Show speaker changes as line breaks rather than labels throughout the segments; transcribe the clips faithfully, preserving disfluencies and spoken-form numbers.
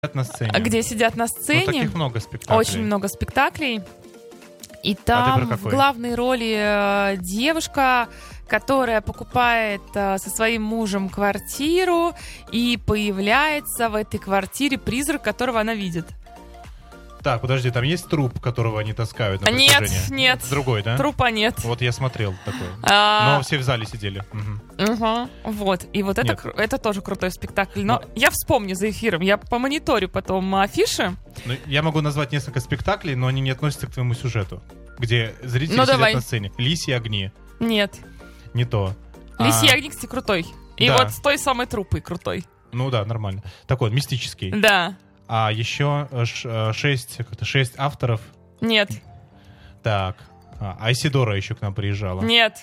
На сцене.
Где сидят на сцене.
Ну, таких много спектаклей.
Очень много спектаклей. И там
а
в главной роли девушка, которая покупает со своим мужем квартиру, и появляется в этой квартире призрак, которого она видит.
Так, подожди, там есть труп, которого они таскают на
Нет,
протяжении?
нет.
Другой, да?
Трупа нет.
Вот я смотрел такой.
А...
Но все в зале сидели. Угу.
Угу. Вот. И вот это, это тоже крутой спектакль. Но, Но я вспомню за эфиром. Я помониторю потом афиши.
Ну, я могу назвать несколько спектаклей, но они не относятся к твоему сюжету. Где зрители
ну,
сидят
давай.
на сцене. «Лисьи огни».
Нет.
Не то.
«Лисьи
а...
огни», кстати, крутой. И
да.
вот с той самой труппой крутой.
Ну да, нормально. Такой мистический.
Да.
А еще шесть, как-то шесть авторов.
Нет.
Так. А Айсидора еще к нам приезжала.
Нет.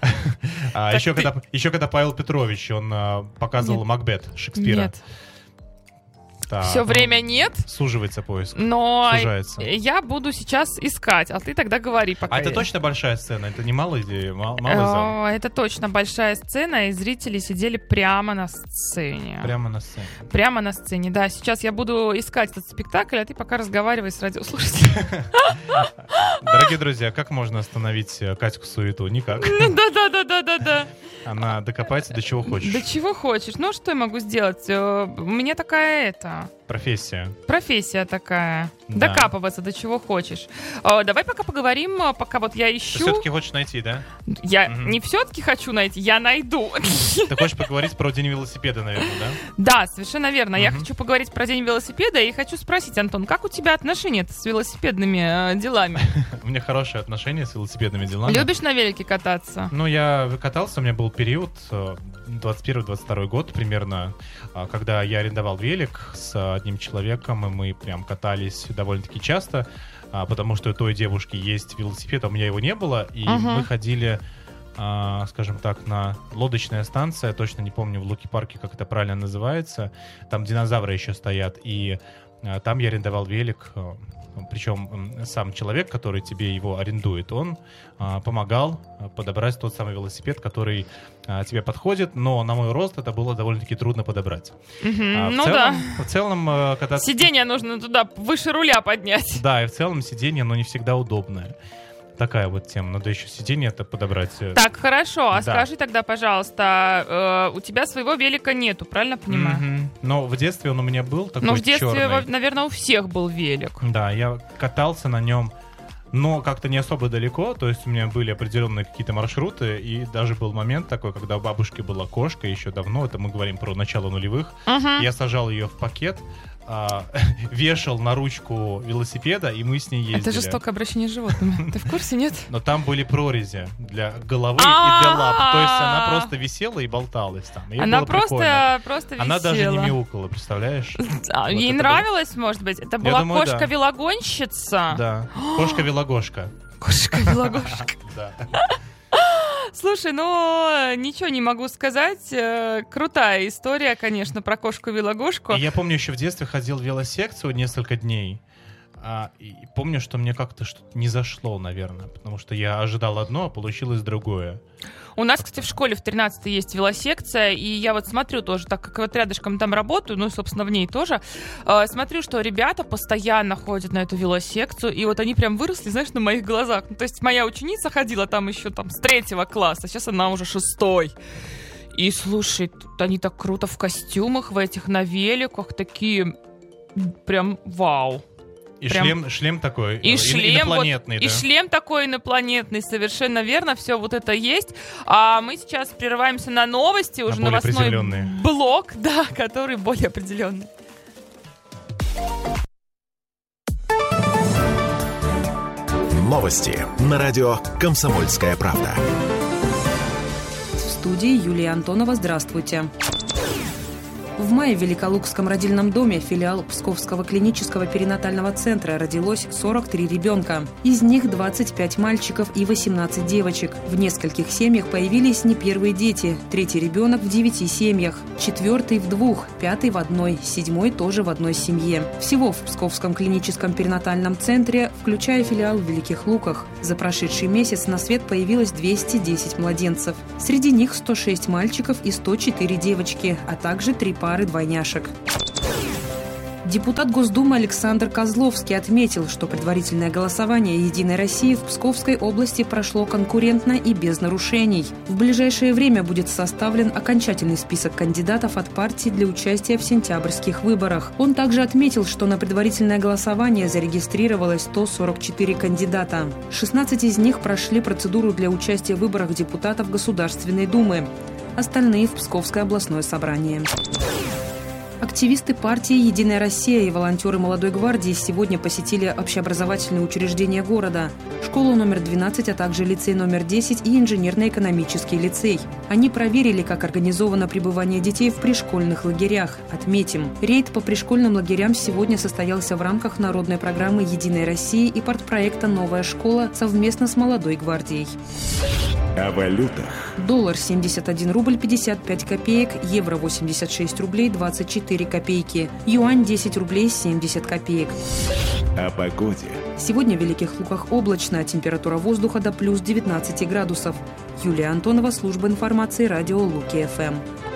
а еще, ты... когда, еще когда Павел Петрович, он а, показывал нет. Макбет Шекспира.
Нет.
Так,
Все
ну,
время нет.
Суживается поиск.
Но
Сужается.
Я буду сейчас искать, а ты тогда говори пока.
А это точно большая сцена? Это не малый, мал, малый зал?
Это точно большая сцена, и зрители сидели прямо на сцене.
Прямо на сцене.
Прямо на сцене, да. Сейчас я буду искать этот спектакль, а ты пока разговаривай с радиослушателем.
Дорогие друзья, как можно остановить Катьку Суету? Никак.
Да-да-да-да-да-да.
Она докопается до чего хочешь.
До чего хочешь. Ну, что я могу сделать? У меня такая это...
Профессия.
Профессия такая.
Да.
Докапываться до чего хочешь. О, давай пока поговорим, пока вот я ищу...
Ты все-таки хочешь найти, да?
Я
угу.
не все-таки хочу найти, я найду.
Ты хочешь поговорить про День велосипеда, наверное, да?
Да, совершенно верно.
Угу.
Я хочу поговорить про День велосипеда и хочу спросить, Антон, как у тебя отношения с велосипедными э, делами?
У меня хорошие отношения с велосипедными делами.
Любишь на велике кататься?
Ну, я катался, у меня был период, двадцать первый двадцать второй год примерно, когда я арендовал велик с одним человеком, и мы прям катались довольно-таки часто, потому что у той девушки есть велосипед, а у меня его не было, и uh-huh. мы ходили, скажем так, на лодочная станция, точно не помню в Луки-парке, как это правильно называется, там динозавры еще стоят, и там я арендовал велик. Причем сам человек, который тебе его арендует, он а, помогал подобрать тот самый велосипед, который а, тебе подходит, но на мой рост это было довольно-таки трудно подобрать.
Mm-hmm.
А, в
ну
целом,
да.
В целом, когда...
Сиденье нужно туда выше руля поднять.
Да, и в целом сиденье, но не всегда удобное. Такая вот тема. Надо еще сиденье-то подобрать.
Так, хорошо. А
да.
скажи тогда, пожалуйста, э, у тебя своего велика нету, правильно понимаю?
Mm-hmm. Но в детстве он у меня был такой черный.
Ну, в детстве, черный. Наверное, у всех был велик.
Да, я катался на нем, но как-то не особо далеко. То есть у меня были определенные какие-то маршруты. И даже был момент такой, когда у бабушки была кошка еще давно. Это мы говорим про начало нулевых.
Uh-huh.
Я сажал ее в пакет, а, вешал на ручку велосипеда, и мы с ней ездили.
Это жестокое обращение с животными. Ты в курсе, нет?
Но там были прорези для головы и для лап. То есть она просто висела и болталась там.
Она просто висела.
Она даже не мяукала, представляешь?
Ей нравилось, может быть? Это была кошка-велогонщица?
Да, кошка-велогошка.
Кошка-велогошка.
Да.
Слушай, ну, ничего не могу сказать. Крутая история, конечно, про кошку-велогошку.
Я помню, еще в детстве ходил в велосекцию несколько дней. А, и помню, что мне как-то что-то не зашло, наверное, потому что я ожидал одно, а получилось другое.
У нас, кстати, в школе в тринадцатой есть велосекция, и я вот смотрю тоже, так как вот рядышком там работаю, ну и, собственно, в ней тоже, э, смотрю, что ребята постоянно ходят на эту велосекцию, и вот они прям выросли, знаешь, на моих глазах. Ну, то есть моя ученица ходила там еще там с третьего класса, сейчас она уже шестой. И, слушай, тут они так круто в костюмах, в этих, на великах, такие прям вау.
И
Прям...
шлем, шлем такой,
и
и,
шлем,
инопланетный.
Вот,
да?
И шлем такой инопланетный, совершенно верно, все вот это есть. А мы сейчас прерываемся на новости, уже
на
новостной блок, да, который более определенный.
Новости на радио «Комсомольская правда».
В студии Юлия Антонова. Здравствуйте. В мае в Великолукском родильном доме, филиал Псковского клинического перинатального центра, родилось сорок три ребенка. Из них двадцать пять мальчиков и восемнадцать девочек. В нескольких семьях появились не первые дети. Третий ребенок в девяти семьях, четвертый в двух, пятый в одной, седьмой тоже в одной семье. Всего в Псковском клиническом перинатальном центре, включая филиал в Великих Луках, за прошедший месяц на свет появилось двести десять младенцев. Среди них сто шесть мальчиков и сто четыре девочки, а также три пары двойняшек. Депутат Госдумы Александр Козловский отметил, что предварительное голосование «Единой России» в Псковской области прошло конкурентно и без нарушений. В ближайшее время будет составлен окончательный список кандидатов от партии для участия в сентябрьских выборах. Он также отметил, что на предварительное голосование зарегистрировалось сто сорок четыре кандидата. шестнадцать из них прошли процедуру для участия в выборах депутатов Государственной Думы. Остальные в Псковское областное собрание. Активисты партии «Единая Россия» и волонтеры «Молодой гвардии» сегодня посетили общеобразовательные учреждения города, школу номер двенадцать, а также лицей номер десять и инженерно-экономический лицей. Они проверили, как организовано пребывание детей в пришкольных лагерях. Отметим, рейд по пришкольным лагерям сегодня состоялся в рамках народной программы «Единой России» и партпроекта «Новая школа» совместно с «Молодой гвардией».
О валютах.
Доллар семьдесят один рубль пятьдесят пять копеек, евро восемьдесят шесть рублей двадцать четыре копейки, юань десять рублей семьдесят копеек.
О погоде.
Сегодня в Великих Луках облачно, температура воздуха до плюс девятнадцать градусов. Юлия Антонова, служба информации, радио Луки-ФМ.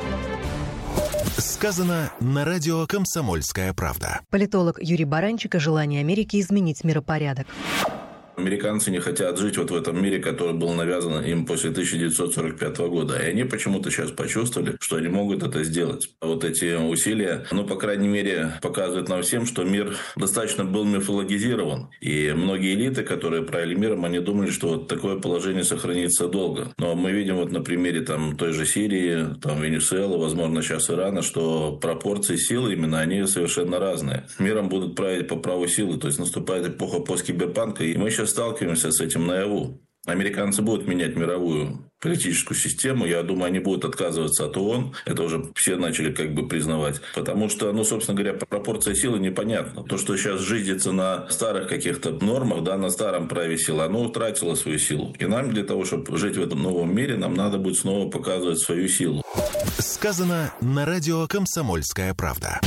Сказано на радио «Комсомольская правда».
Политолог Юрий Баранчик о желании Америки изменить миропорядок.
Американцы не хотят жить вот в этом мире, который был навязан им после тысяча девятьсот сорок пятого года. И они почему-то сейчас почувствовали, что они могут это сделать. Вот эти усилия, ну, по крайней мере, показывают нам всем, что мир достаточно был мифологизирован. И многие элиты, которые правили миром, они думали, что вот такое положение сохранится долго. Но мы видим вот на примере там, той же Сирии, там, Венесуэлы, возможно, сейчас Ирана, что пропорции силы именно, они совершенно разные. Миром будут править по праву силы. То есть наступает эпоха посткиберпанка, и мы сейчас сталкиваемся с этим наяву. Американцы будут менять мировую политическую систему. Я думаю, они будут отказываться от ООН. Это уже все начали как бы признавать. Потому что, ну, собственно говоря, пропорция силы непонятна. То, что сейчас жизнится на старых каких-то нормах, да, на старом праве силы, оно утратило свою силу. И нам для того, чтобы жить в этом новом мире, нам надо будет снова показывать свою силу.
Сказано на радио «Комсомольская правда».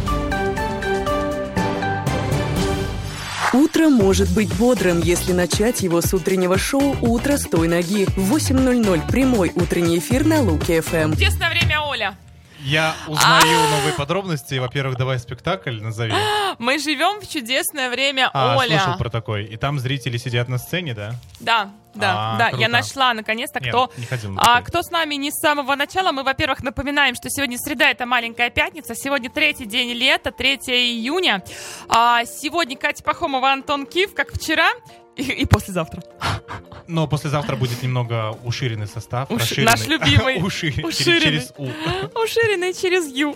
Утро может быть бодрым, если начать его с утреннего шоу «Утро с той ноги». В восемь ноль ноль прямой утренний эфир на Луки-ФМ.
Чудесное время, Оля.
Я узнаю новые подробности. Во-первых, давай спектакль назови.
Мы живем в чудесное время,
А,
Оля.
слышал про такой. И там зрители сидят на сцене, да?
Да, да,
А,
да.
круто.
Я нашла наконец-то,
Нет,
кто,
не ходил на
а,
такой.
кто с нами не с самого начала. Мы, во-первых, напоминаем, что сегодня среда — это маленькая пятница. Сегодня третий день лета, третьего июня. А, сегодня Катя Пахомова, Антон Кив, как вчера. И, и послезавтра.
Но послезавтра будет немного уширенный состав.
Уш...
расширенный.
Наш любимый.
Уши...
Уширенный.
Через У.
Уширенный через Ю.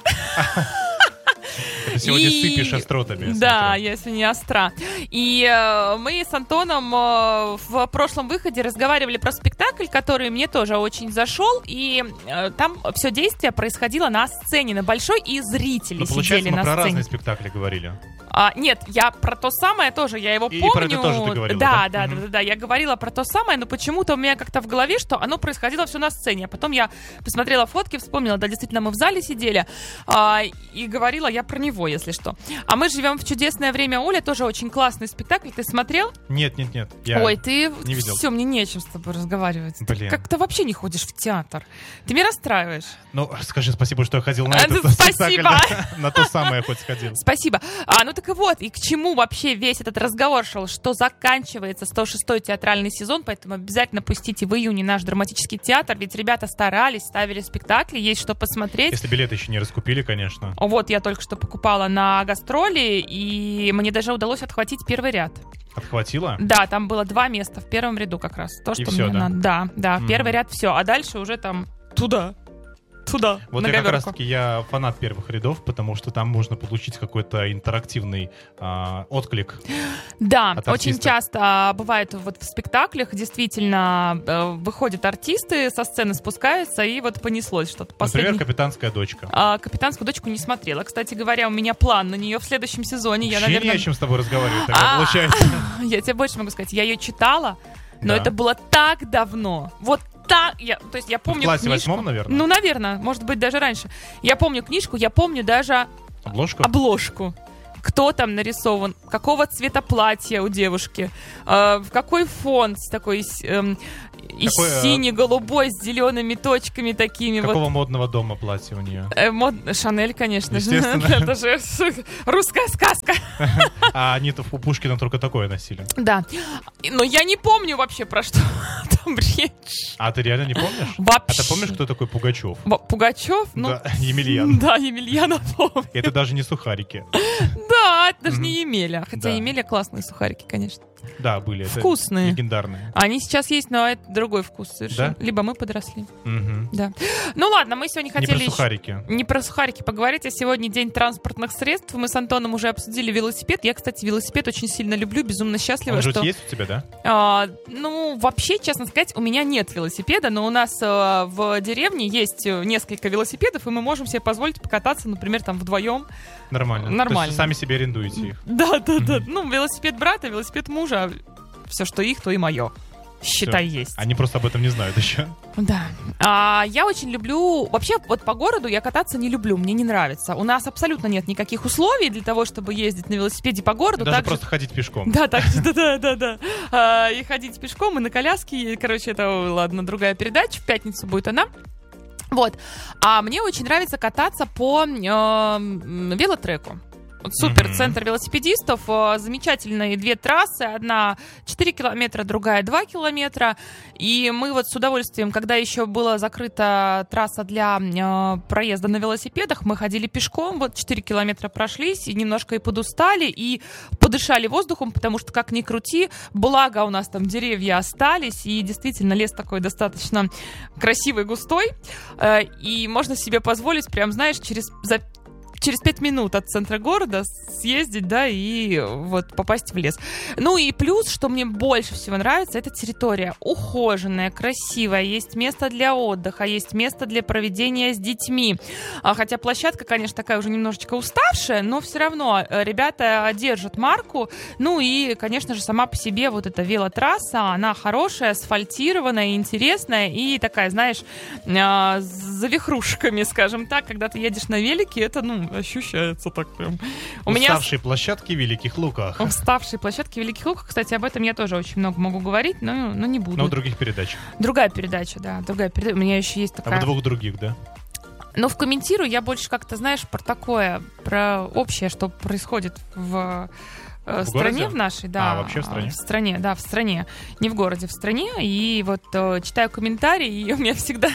Ты сегодня
И-
сыпешь остротами. я
Да,
смотрю.
я сегодня остра. И э, мы с Антоном э, в прошлом выходе разговаривали про спектакль, который мне тоже очень зашел. И э, там все действие происходило на сцене, на большой, и зрители
Ну,
сидели
получается, мы
на
про
сцене.
разные спектакли говорили.
А, нет, я про то самое тоже, я его
И
помню.
про это тоже ты говорила,
да,
да?
да, да,
Мгм.
да, да, я говорила про то самое, но почему-то у меня как-то в голове, что оно происходило все на сцене. А потом я посмотрела фотки, вспомнила, да, действительно, мы в зале сидели, а, и говорила я про него, если что. А мы живем в чудесное время, Оля, тоже очень классный спектакль. Ты смотрел?
Нет, нет, нет. Я...
Ой, ты
не видел.
все, мне нечем с тобой разговаривать. Ты
Блин.
как-то вообще не ходишь в театр. Ты меня расстраиваешь.
Ну, скажи спасибо, что я ходил на
А,
этот
ну,
спектакль.
спасибо.
да. На то самое хоть сходил.
Спасибо. А, ну так и вот, и к чему вообще весь этот разговор шел, что заканчивается сто шестой театральный сезон, поэтому обязательно пустите в июне наш драматический театр, ведь ребята старались, ставили спектакли, есть что посмотреть.
Если билеты еще не раскупили, конечно.
Вот, я только что покупала на гастроли, и мне даже удалось отхватить первый ряд.
Отхватила?
Да, там было два места в первом ряду как раз. То, что
И всё,
мне
да?
надо. Да, да,
Мгм.
первый ряд все, а дальше уже там туда. Туда,
Вот
на
я как
гаверку.
раз таки я фанат первых рядов, потому что там можно получить какой-то интерактивный а, отклик.
Да,
от
очень
артиста.
часто а, бывает вот в спектаклях действительно э, выходят артисты, со сцены спускаются, и вот понеслось что-то.
Например,
Последний-
«Капитанская дочка».
А, «Капитанскую дочку» не смотрела. Кстати говоря, у меня план на нее в следующем сезоне. Я,
Вообще не
наверное,
о чем с тобой разговаривать, тогда
А,
получается.
я тебе больше могу сказать. Я ее читала, но
Да.
это было так давно. Вот так, я, то есть я помню
В классе
книжку.
восьмом, наверное?
Ну, наверное, может быть, даже раньше. Я помню книжку, я помню даже
Обложку?
обложку. Кто там нарисован, какого цвета платья у девушки, э, в какой фон такой, с- эм, И
Какое,
синий-голубой с зелеными точками такими.
Какого
вот.
модного дома платье у нее?
Э, мод... Шанель, конечно же.
Естественно.
Это же русская сказка.
А они-то у Пушкина только такое носили.
Да. Но я не помню вообще, про что там речь.
А ты реально не помнишь?
Вообще.
А ты помнишь, кто такой Пугачев?
Во- Пугачев? Ну,
Да, Емельян.
Да, Емельяна помню.
Это даже не сухарики.
Да, это даже не Емеля. Хотя
Да.
Емеля классные сухарики, конечно.
Да, были. Это
Вкусные.
легендарные.
Они сейчас есть, но это другой вкус совершенно.
Да?
Либо мы подросли.
Мгм.
Да. Ну ладно, мы сегодня
Не
хотели...
про
еще-
сухарики.
Не про сухарики поговорить, а сегодня день транспортных средств. Мы с Антоном уже обсудили велосипед. Я, кстати, велосипед очень сильно люблю, безумно счастлива,
Он же
что...
есть у тебя, да?
А, ну, вообще, честно сказать, у меня нет велосипеда, но у нас а, в деревне есть э, несколько велосипедов, и мы можем себе позволить покататься, например, там вдвоем.
Нормально.
Нормально.
То есть сами себе арендуете их.
Да, да, да. Ну, велосипед брата, велосипед мужа. Все, что их, то и мое. Считай,
Всё.
есть.
Они просто об этом не знают еще.
Да. А, я очень люблю... Вообще, вот по городу я кататься не люблю, мне не нравится. У нас абсолютно нет никаких условий для того, чтобы ездить на велосипеде по городу.
Даже
Так же-
просто ходить пешком.
Да, так же, да, да, да, да. А, и ходить пешком, и на коляске. И, короче, это, ладно, другая передача. В пятницу будет она. Вот. А мне очень нравится кататься по э, м, велотреку. Вот супер,
Мгм.
центр велосипедистов, э, замечательные две трассы, одна четыре километра, другая два километра, и мы вот с удовольствием, когда еще была закрыта трасса для э, проезда на велосипедах, мы ходили пешком, вот четыре километра прошлись, и немножко и подустали, и подышали воздухом, потому что, как ни крути, благо у нас там деревья остались, и действительно лес такой достаточно красивый, густой, э, и можно себе позволить, прям, знаешь, через... за через пять минут от центра города съездить, да, и вот попасть в лес. Ну и плюс, что мне больше всего нравится, это территория ухоженная, красивая, есть место для отдыха, есть место для проведения с детьми. А, хотя площадка, конечно, такая уже немножечко уставшая, но все равно э, ребята держат марку. Ну и, конечно же, сама по себе вот эта велотрасса, она хорошая, асфальтированная, интересная и такая, знаешь, э, с завихрушками, скажем так, когда ты едешь на велике, это, ну, ощущается так прям. У меня
Уставшие площадки в Великих Луках.
уставшие площадки в Великих Луках. Кстати, об этом я тоже очень много могу говорить, но, но не буду.
Но в других передачах.
Другая передача, да, другая передача. У меня еще есть
А
такая.
в двух других, да?
Но в комментирую я больше как-то, знаешь, про такое, про общее, что происходит в э,
В
стране
городе?
в нашей, да.
А, вообще в стране?
В стране, да, в стране. Не в городе, в стране. И вот э, читаю комментарии, и у меня всегда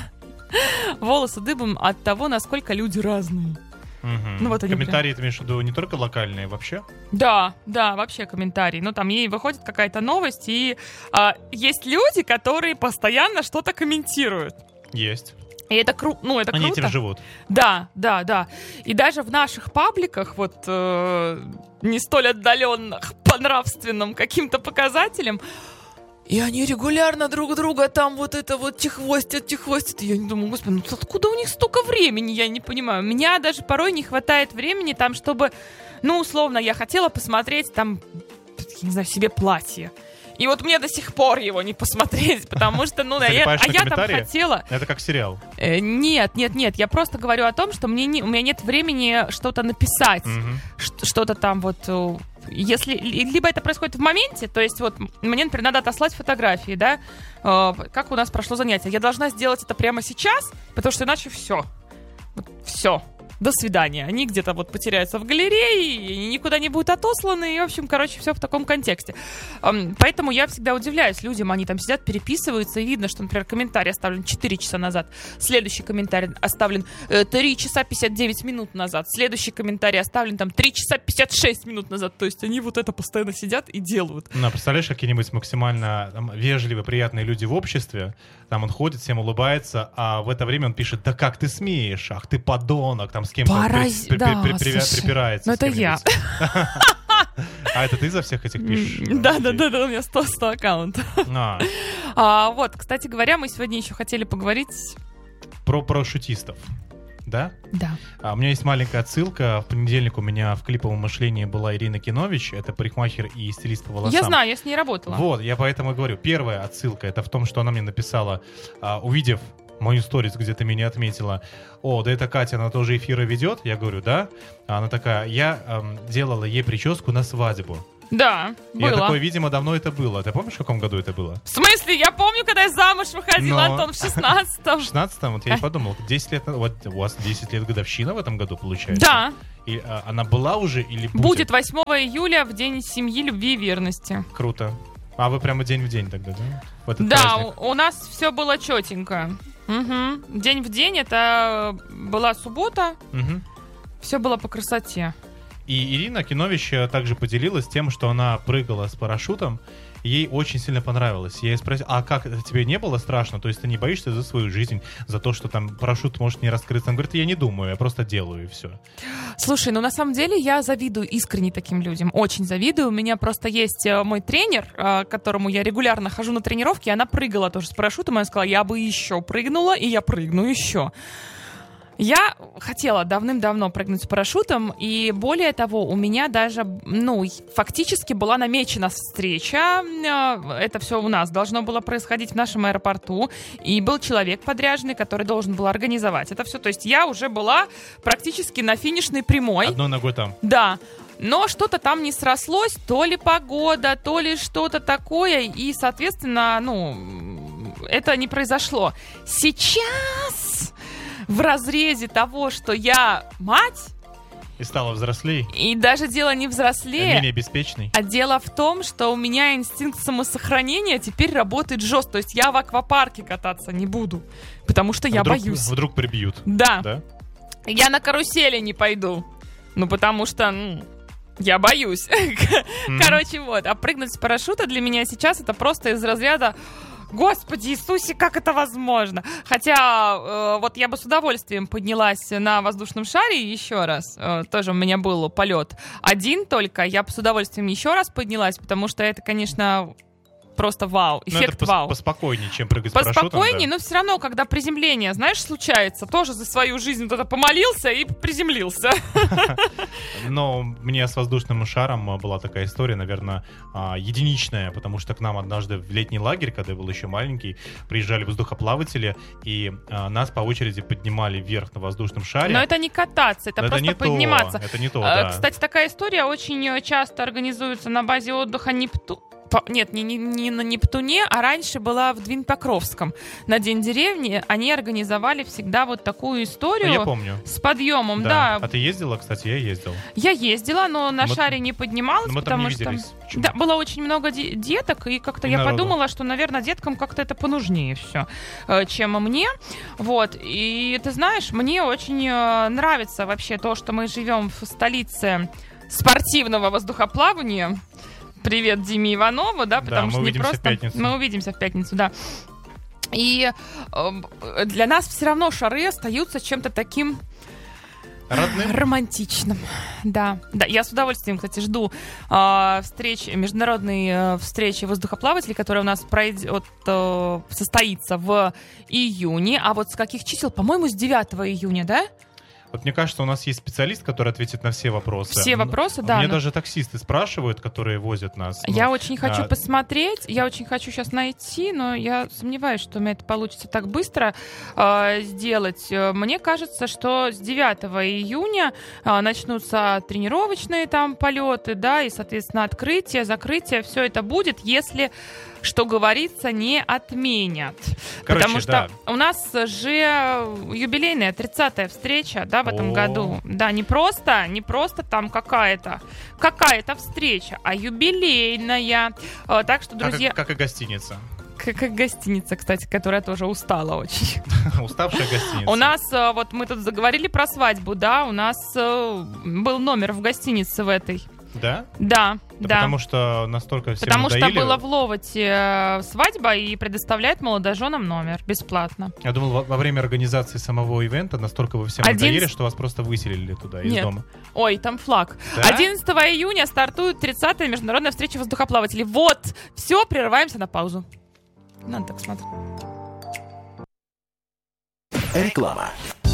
волосы дыбом от того, насколько люди разные.
Мгм.
Ну, вот они
Комментарии ты имеешь в виду не только локальные, вообще?
Да, да, вообще комментарии. Ну, там ей выходит какая-то новость, и а, есть люди, которые постоянно что-то комментируют.
Есть.
И это круто, ну, это
Они
круто.
этим живут.
Да, да, да. И даже в наших пабликах, вот э, не столь отдаленных по нравственным каким-то показателям, и они регулярно друг друга там вот это вот техвостят, техвостят. И я не думаю, господи, ну откуда у них столько времени, я не понимаю. У меня даже порой не хватает времени там, чтобы, ну, условно, я хотела посмотреть там, я не знаю, себе платье. И вот мне до сих пор его не посмотреть, потому что, ну, я,
Залипаешь
а
на
я там
комментарии?
хотела...
Это как сериал.
Э, нет, нет, нет, я просто говорю о том, что мне не, у меня нет времени что-то написать,
Мгм.
ш- что-то там вот, э, если, ли- либо это происходит в моменте, то есть вот мне, например, надо отослать фотографии, да, э, как у нас прошло занятие, я должна сделать это прямо сейчас, потому что иначе все, вот все. До свидания. Они где-то вот потеряются в галерее, и никуда не будут отосланы, и, в общем, короче, все в таком контексте. Эм, Поэтому я всегда удивляюсь людям, они там сидят, переписываются, и видно, что, например, комментарий оставлен четыре часа назад, следующий комментарий оставлен э, три часа пятьдесят девять минут назад, следующий комментарий оставлен там три часа пятьдесят шесть минут назад, то есть они вот это постоянно сидят и делают.
Ну, а представляешь, какие-нибудь максимально там, вежливые, приятные люди в обществе, там он ходит, всем улыбается, а в это время он пишет: да как ты смеешь, ах ты подонок, там с кем-то
Параз-
при- при-
да,
при- при-
слушай,
припирается.
ну
с
это я.
кем-нибудь. А это ты за всех этих пишешь?
Да, да, да, да, у меня сто аккаунтов.
А,
А, вот, кстати говоря, мы сегодня еще хотели поговорить.
про про шутистов. Да?
Да.
А у меня есть маленькая отсылка. В понедельник у меня в клиповом мышлении была Ирина Кинович. Это парикмахер и стилист по волосам.
Я знаю, я с ней работала.
Вот, я поэтому и говорю. Первая отсылка — это в том, что она мне написала, а, увидев мою сторис, где ты меня отметила: о, да это Катя, она тоже эфиры ведет? Я говорю, да. А она такая: я эм, делала ей прическу на свадьбу.
Да, было.
Я такой, видимо, давно это было. Ты помнишь, в каком году это было?
В смысле? Я помню, когда я замуж выходила,
Но...
Антон, в шестнадцатом.
В шестнадцатом, вот я и подумал, десять лет, вот у вас десять лет годовщина в этом году получается?
Да.
И а, она была уже или будет?
Будет восьмого июля, в день семьи, любви и верности.
Круто. А вы прямо день в день тогда, да? В этот
Да,
праздник?
у, у нас все было четенько. Угу. День в день, это была суббота,
Угу.
все было по красоте.
И Ирина Кинович также поделилась тем, что она прыгала с парашютом. Ей очень сильно понравилось. Я ей спросил, а как, тебе не было страшно? То есть ты не боишься за свою жизнь, за то, что там парашют может не раскрыться? Она говорит, я не думаю, я просто делаю, и все.
Слушай, ну на самом деле я завидую искренне таким людям. Очень завидую. У меня просто есть мой тренер, к которому я регулярно хожу на тренировки, и она прыгала тоже с парашютом, и она сказала, я бы еще прыгнула, и я прыгну еще. Я хотела давным-давно прыгнуть с парашютом, и более того, у меня даже, ну, фактически была намечена встреча. Это все у нас должно было происходить в нашем аэропорту, и был человек подряженный, который должен был организовать это все. То есть я уже была практически на финишной прямой.
Одной ногой там.
Да. Но что-то там не срослось, то ли погода, то ли что-то такое, и, соответственно, ну, это не произошло. Сейчас... В разрезе того, что я мать...
И стала взрослей.
И даже дело не взрослее.
Менее беспечный.
А дело в том, что у меня инстинкт самосохранения теперь работает жестко. То есть я в аквапарке кататься не буду. Потому что я
вдруг,
боюсь.
Вдруг прибьют.
Да.
да.
Я на карусели не пойду. Ну, потому что... Ну, я боюсь. Mm-hmm. Короче, вот. А прыгнуть с парашюта для меня сейчас это просто из разряда... Господи Иисусе, как это возможно? Хотя э, вот я бы с удовольствием поднялась на воздушном шаре еще раз. Э, тоже у меня был полет один только. Я бы с удовольствием еще раз поднялась, потому что это, конечно... Просто вау, эффект
это
вау.
Поспокойнее, чем прыгать с парашютом.
Поспокойнее,
да.
но все равно, когда приземление, знаешь, случается, тоже за свою жизнь кто-то помолился и приземлился.
Но мне с воздушным шаром была такая история, наверное, единичная, потому что к нам однажды в летний лагерь, когда я был еще маленький, приезжали воздухоплаватели, и нас по очереди поднимали вверх на воздушном шаре.
Но это не кататься, это
Но
просто
это
подниматься.
То, это не то, да.
Кстати, такая история очень часто организуется на базе отдыха Нептун. Нет, не, не, не на Нептуне, а раньше была в Двин-Покровском. На День деревни они организовали всегда вот такую историю.
Я помню.
С подъемом,
да.
да.
А ты ездила, кстати? Я ездил.
Я ездила, но на
мы,
шаре не поднималась,
мы
потому
там не
что...
виделись.
Да, было очень много де- деток, и как-то
и
я
народу.
подумала, что, наверное, деткам как-то это понужнее все, чем мне. Вот. И ты знаешь, мне очень нравится вообще то, что мы живем в столице спортивного воздухоплавания. Привет Диме Иванову, да, потому
да, мы
что не
увидимся
просто...
в пятницу.
Мы увидимся в пятницу, да. И э, для нас все равно шары остаются чем-то таким...
Родным?
Романтичным, да. Да, я с удовольствием, кстати, жду э, встречи, международной э, встречи воздухоплавателей, которая у нас пройдет, э, состоится в июне. А вот с каких чисел? По-моему, с девятого июня, да?
Вот мне кажется, у нас есть специалист, который ответит на все вопросы.
Все вопросы, да.
Мне
но...
даже таксисты спрашивают, которые возят нас.
Я
ну,
очень хочу
да.
посмотреть, я очень хочу сейчас найти, но я сомневаюсь, что у меня это получится так быстро э, сделать. Мне кажется, что с девятого июня э, начнутся тренировочные там полеты, да, и, соответственно, открытие, закрытие, все это будет, если... что говорится, не отменят.
Короче,
потому что
да.
у нас же юбилейная тридцатая встреча, да, в этом
О.
году. Да, не просто, не просто там какая-то, какая-то встреча, а юбилейная. Так что, друзья...
Как, как и гостиница.
Как, как гостиница, кстати, которая тоже устала очень.
Уставшая гостиница.
У нас, вот мы тут заговорили про свадьбу, да, у нас был номер в гостинице в этой.
Да?
Да,
да.
да.
Потому что настолько всем
Потому
надоели.
что была в Ловоте свадьба и предоставляет молодоженам номер бесплатно.
Я думал, во, во время организации самого ивента настолько вы всем
Одиннадцать...
надоели, что вас просто выселили туда из
Нет.
дома.
Ой, там флаг.
Да?
одиннадцатого июня стартует тридцатая международная встреча воздухоплавателей. Вот, все, прерываемся на паузу. Надо так смотреть.
Реклама.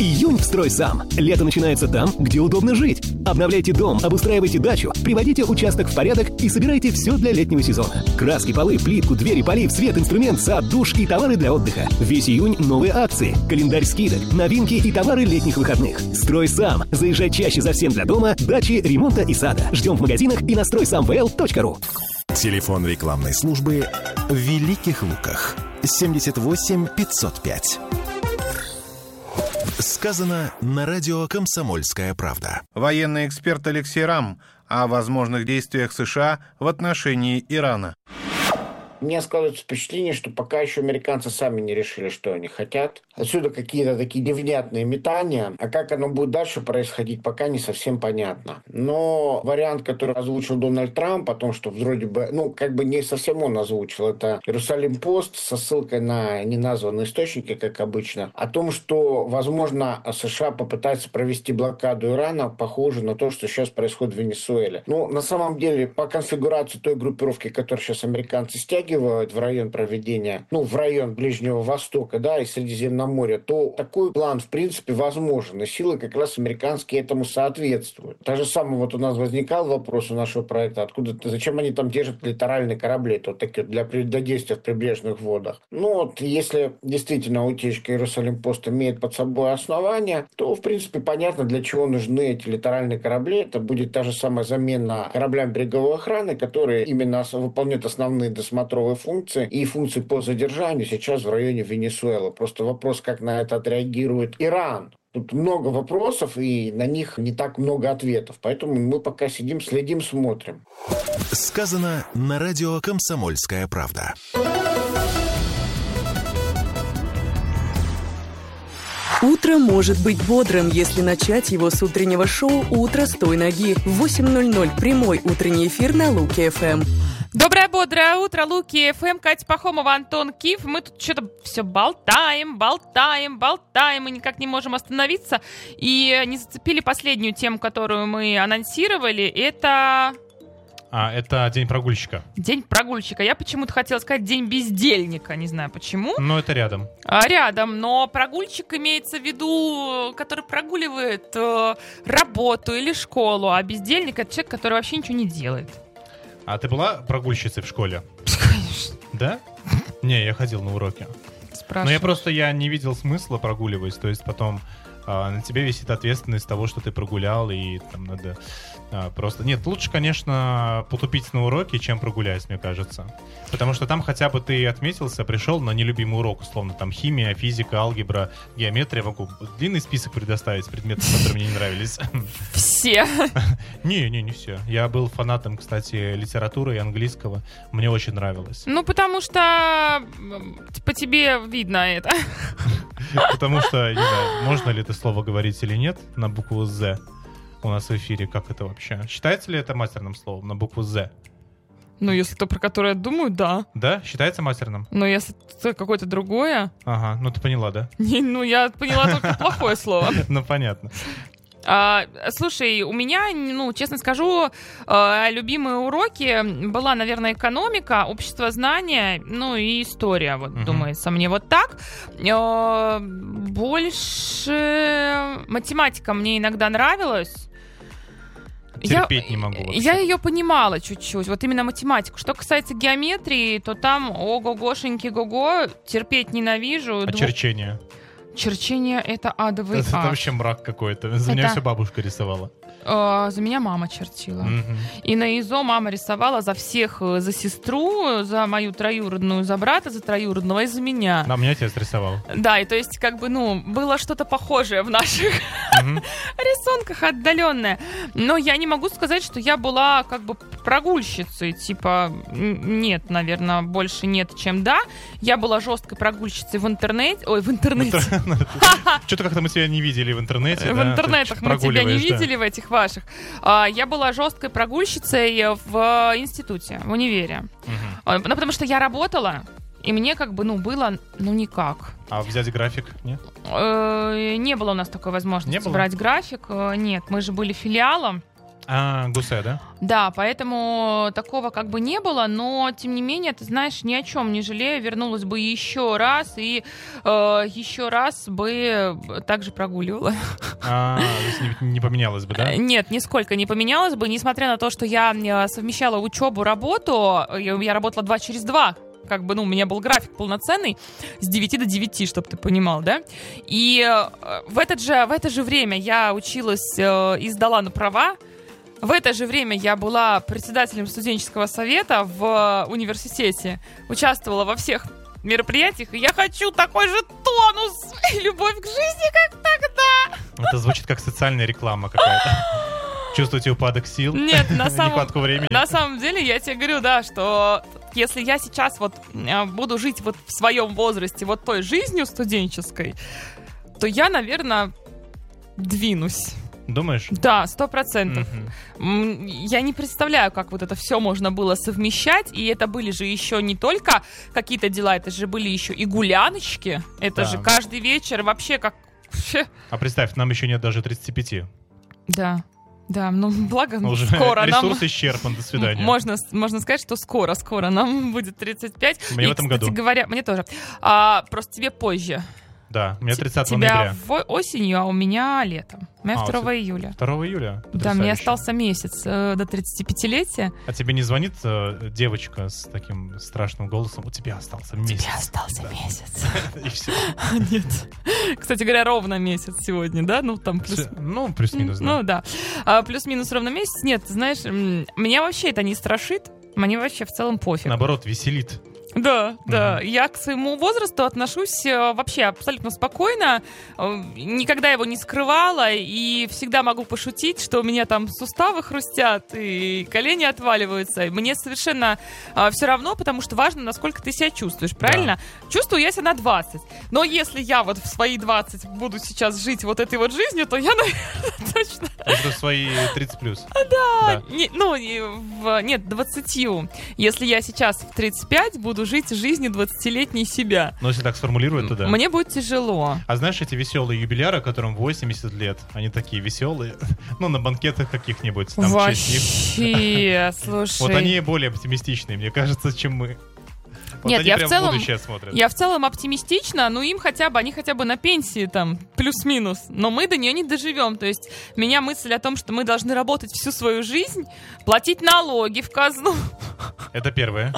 Июнь в «Стройсам». Лето начинается там, где удобно жить. Обновляйте дом, обустраивайте дачу, приводите участок в порядок и собирайте все для летнего сезона. Краски, полы, плитку, двери, полив, свет, инструмент, сад, душ и товары для отдыха. Весь июнь новые акции, календарь скидок, новинки и товары летних выходных. «Стройсам». Заезжай чаще за всем для дома, дачи, ремонта и сада. Ждем в магазинах и на стройсам вэ эл точка ру.
Телефон рекламной службы в Великих Луках. семьдесят восемь пятьсот пять. Сказано на радио «Комсомольская правда».
Военный эксперт Алексей Рам о возможных действиях США в отношении Ирана.
У меня складывается впечатление, что пока еще американцы сами не решили, что они хотят. Отсюда какие-то такие невнятные метания. А как оно будет дальше происходить, пока не совсем понятно. Но вариант, который озвучил Дональд Трамп, о том, что вроде бы, ну, как бы не совсем он озвучил, это Иерусалим-Пост со ссылкой на неназванные источники, как обычно, о том, что, возможно, США попытаются провести блокаду Ирана, похоже на то, что сейчас происходит в Венесуэле. Ну, на самом деле, по конфигурации той группировки, которую сейчас американцы стягивают в район проведения, ну, в район Ближнего Востока, да, и Средиземноморья, то такой план, в принципе, возможен. И силы как раз американские этому соответствуют. Так же самое вот у нас возникал вопрос у нашего проекта, откуда, зачем они там держат литеральные корабли, то такие для предодействия в прибрежных водах. Ну, вот, если действительно утечка Иерусалим-Пост имеет под собой основания, то, в принципе, понятно, для чего нужны эти литеральные корабли. Это будет та же самая замена кораблям береговой охраны, которые именно выполняют основные досмотровые функции и функции по задержанию сейчас в районе Венесуэлы. Просто вопрос, как на это отреагирует Иран. Тут много вопросов, и на них не так много ответов. Поэтому мы пока сидим, следим, смотрим.
Сказано на радио «Комсомольская правда».
Утро может быть бодрым, если начать его с утреннего шоу «Утро с той ноги». В восемь ноль ноль прямой утренний эфир на Луки-ФМ.
Доброе бодрое утро, Луки-ФМ, Катя Пахомова, Антон Киф. Мы тут что-то все болтаем, болтаем, болтаем, и никак не можем остановиться. И не зацепили последнюю тему, которую мы анонсировали. Это...
А, это День прогульщика.
День прогульщика. Я почему-то хотела сказать День бездельника, не знаю почему.
Но это рядом.
А, рядом, но прогульщик имеется в виду, который прогуливает э, работу или школу, а бездельник — это человек, который вообще ничего не делает.
А ты была прогульщицей в школе?
Конечно.
Да? Не, я ходил на уроки. Но я просто я не видел смысла прогуливать, то есть потом а, на тебе висит ответственность того, что ты прогулял, и там надо а, просто... Нет, лучше, конечно, потупить на уроке, чем прогулять, мне кажется. Потому что там хотя бы ты отметился, пришел на нелюбимый урок, условно, там химия, физика, алгебра, геометрия. Могу длинный список предоставить предметов, которые мне не нравились.
Все.
Не, не, не все. Я был фанатом, кстати, литературы и английского. Мне очень нравилось.
Ну, потому что по тебе видно это.
Потому что, не знаю, можно ли это слово говорить или нет на букву «З» у нас в эфире. Как это вообще? Считается ли это матерным словом на букву «З»?
Ну, если то, про которое я думаю, да.
Да? Считается матерным?
Но если это какое-то другое...
Ага, ну ты поняла, да?
Не, ну, я поняла только плохое слово.
Ну, понятно.
А, слушай, у меня, ну, честно скажу, а, любимые уроки была, наверное, экономика, общество знания, ну и история, вот, uh-huh. думается мне вот так. А, больше математика мне иногда нравилась.
Терпеть
я,
не могу вообще.
Я ее понимала чуть-чуть, вот именно математику. Что касается геометрии, то там ого-гошеньки-го-го, терпеть ненавижу.
Очерчение.
Черчение — это адовый
это,
ад.
Это вообще мрак какой-то. За это... меня все бабушка рисовала.
Э, за меня мама чертила.
Mm-hmm.
И на ИЗО мама рисовала за всех, за сестру, за мою троюродную, за брата, за троюродного и за меня.
Да, меня отец рисовал.
Да, и то есть как бы, ну, было что-то похожее в наших mm-hmm. рисунках, отдаленное. Но я не могу сказать, что я была как бы прогульщицей. Типа, нет, наверное, больше нет, чем да. Я была жесткой прогульщицей в интернете. Ой, в интернете.
Что-то как-то мы тебя не видели в интернете.
В интернетах мы тебя не видели, в этих ваших. Я была жесткой прогульщицей в институте, в универе. Ну, потому что я работала, и мне как бы, ну, было, ну, никак.
А взять график, нет?
Не было у нас такой возможности брать график. Нет, мы же были филиалом.
А, Гусе, да?
Да, поэтому такого как бы не было, но, тем не менее, ты знаешь, ни о чем не жалею, вернулась бы еще раз и э, еще раз бы также прогуливала.
А, то есть не, не поменялось бы, да?
Нет, нисколько не поменялось бы, несмотря на то, что я совмещала учебу, работу, я работала два через два. Как бы, ну, у меня был график полноценный с девяти до девяти, чтобы ты понимал, да? И э, в, этот же, в это же время я училась э, и сдала на права. В это же время я была председателем студенческого совета в университете, участвовала во всех мероприятиях, и я хочу такой же тонус и любовь к жизни, как тогда.
Это звучит как социальная реклама какая-то. Чувствуете упадок сил?
Нет, на самом,
нехватку времени?
На самом деле я тебе говорю, да, что если я сейчас вот буду жить вот в своем возрасте вот той жизнью студенческой, то я, наверное, двинусь.
Думаешь?
Да, сто процентов. Uh-huh. Я не представляю, как вот это все можно было совмещать. И это были же еще не только какие-то дела, это же были еще и гуляночки. Это да. же каждый вечер вообще как...
А представь, нам еще нет даже тридцати пяти.
Да. Да, ну благо
уже
скоро
ресурс
нам...
исчерпан, до свидания.
Можно, можно сказать, что скоро, скоро нам будет тридцать пять.
Мне
и,
в этом
кстати
году.
Говоря, мне тоже. А, просто тебе позже.
Да, у меня тридцатого
Тебя
ноября.
в осенью, а у меня летом. У меня
а,
второго июля.
второго июля?
Да, мне остался месяц э, до тридцатипятилетия.
А тебе не звонит э, девочка с таким страшным голосом? У тебя остался месяц.
У тебя остался да. месяц.
И все.
Нет. Кстати говоря, ровно месяц сегодня, да? Ну, там плюс...
Ну, плюс-минус, да.
Ну, да. А, плюс-минус ровно месяц. Нет, знаешь, меня вообще это не страшит. Мне вообще в целом пофиг.
Наоборот, веселит.
Да, да. Mm-hmm. Я к своему возрасту отношусь вообще абсолютно спокойно. Никогда его не скрывала. И всегда могу пошутить, что у меня там суставы хрустят и колени отваливаются. Мне совершенно а, все равно, потому что важно, насколько ты себя чувствуешь, правильно? Да. Чувствую я себя на двадцать. Но если я вот в свои двадцать буду сейчас жить вот этой вот жизнью, то я, наверное, точно...
Это в свои тридцать плюс.
Да. да. Не, ну, в, нет, двадцатью. Если я сейчас в тридцать пять буду жить жизнью двадцатилетней себя.
Но если так сформулировать, то да.
Мне будет тяжело.
А знаешь, эти веселые юбиляры, которым восемьдесят лет, они такие веселые, ну, на банкетах каких-нибудь. Там
вообще, слушай.
Вот они более оптимистичные, мне кажется, чем мы. Вот
Нет,
они
я
прям
в целом,
в будущее смотрят.
Я в целом оптимистична, но им хотя бы, они хотя бы на пенсии там плюс-минус, но мы до нее не доживем. То есть меня мысль о том, что мы должны работать всю свою жизнь, платить налоги в казну. Это
первое.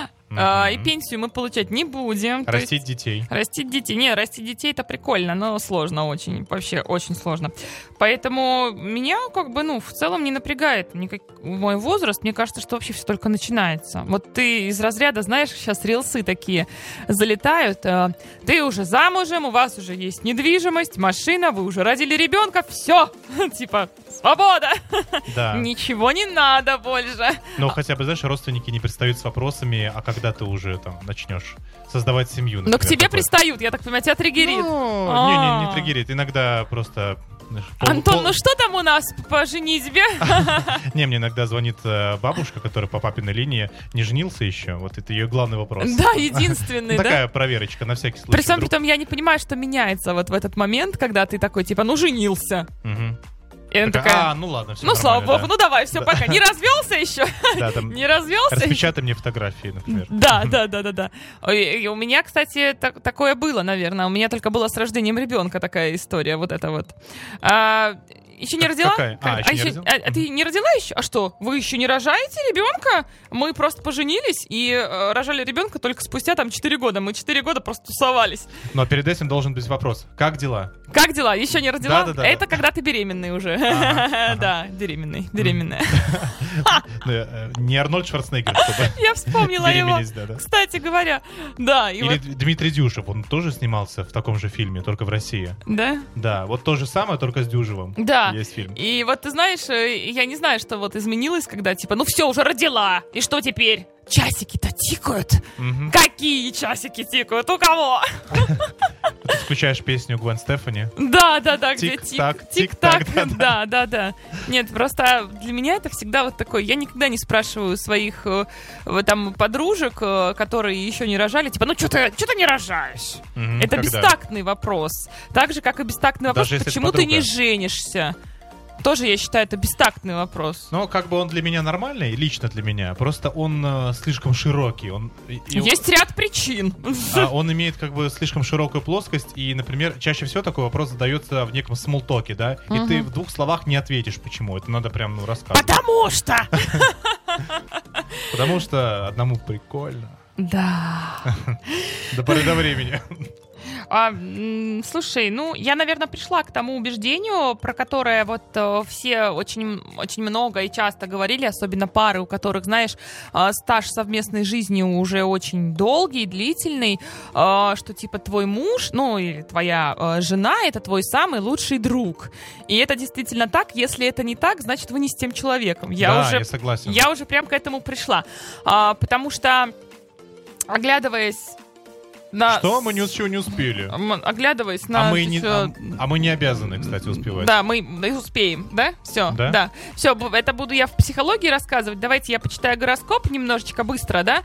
А, и пенсию мы получать не будем.
Растить
есть,
детей.
Растить детей. Не, растить детей это прикольно, но сложно очень. Вообще очень сложно. Поэтому меня как бы, ну, в целом не напрягает никак... мой возраст. Мне кажется, что вообще все только начинается. Вот ты из разряда, знаешь, сейчас рилсы такие залетают. А, ты уже замужем, у вас уже есть недвижимость, машина, вы уже родили ребенка, все. Типа, свобода.
Да.
Ничего не надо больше.
Ну, хотя бы, знаешь, родственники не пристают с вопросами, а когда ты уже там начнешь создавать семью, например.
Но к тебе
такой.
Пристают, я так понимаю, тебя триггерит.
Ну, не, не, не триггерит. Иногда просто...
Пол, Антон, пол... ну что там у нас по женитьбе?
Не, мне иногда звонит бабушка, которая по папиной линии не женился еще. Вот это ее главный вопрос.
Да, единственный, да?
Такая проверочка на всякий случай.
При всем при том, я не понимаю, что меняется вот в этот момент, когда ты такой, типа, ну, женился. И она
такая,
такая,
а, ну ладно, все
ну слава богу,
да.
ну давай, все, да. Пока. Не развелся еще?
Да, там
не развелся?
Распечатай мне фотографии, например.
Да, да, да, да, да. И у меня, кстати, так, такое было, наверное. У меня только было с рождением ребенка такая история, вот это вот. А, еще не родила?
Какая? А, еще
а,
не
еще,
родила?
А, а ты не родила еще? А что, вы еще не рожаете ребенка? Мы просто поженились и э, рожали ребенка только спустя там четыре года. Мы четыре года просто тусовались.
Но перед этим должен быть вопрос. Как дела?
Как дела? Еще не родила?
Да, да, да.
Это когда ты беременный уже. Да, беременный, беременная.
Не Арнольд Шварценеггер, чтобы
я вспомнила его.
Да,
кстати говоря, да.
Или вот... Дмитрий Дюжев, он тоже снимался в таком же фильме, только в России.
Да?
Да, вот то же самое, только с Дюжевым.
Да.
Есть фильм.
И вот ты знаешь, я не знаю, что вот изменилось, когда типа, ну все, уже родила, и что теперь? Часики-то тикают. Угу. Какие часики тикают? У кого?
Ты включаешь песню Гвен Стефани?
Да, да, да, где
тик-так,
тик-так. Да, да, да. Нет, просто для меня это всегда вот такое. Я никогда не спрашиваю своих там подружек, которые еще не рожали, типа, ну что ты, что ты не рожаешь? Это бестактный вопрос. Так же, как и бестактный вопрос, почему ты не женишься? тоже, я считаю, это бестактный вопрос.
Но как бы он для меня нормальный, лично для меня, просто он э, слишком широкий. Он, и,
Есть
он,
ряд причин.
А, он имеет как бы слишком широкую плоскость, и, например, чаще всего такой вопрос задается в неком смолтоке, да, и угу. ты в двух словах не ответишь, почему. Это надо прям, ну, рассказывать.
Потому что!
Потому что одному прикольно.
Да.
До поры до времени.
А, слушай, ну, я, наверное, пришла к тому убеждению, про которое вот э, все очень, очень много и часто говорили, особенно пары, у которых, знаешь, э, стаж совместной жизни уже очень долгий, длительный, э, что типа твой муж, ну, или твоя э, жена, это твой самый лучший друг. И это действительно так. Если это не так, значит, вы не с тем человеком. Я
да,
уже,
я согласен.
Я уже прям к этому пришла. А, потому что, оглядываясь на...
Что? Мы ничего не успели.
Оглядываясь на...
А мы, не, а, а мы не обязаны, кстати, успевать.
Да, мы успеем, да? Все,
да?
да. Все, это буду я в психологии рассказывать. Давайте я почитаю гороскоп немножечко быстро, да?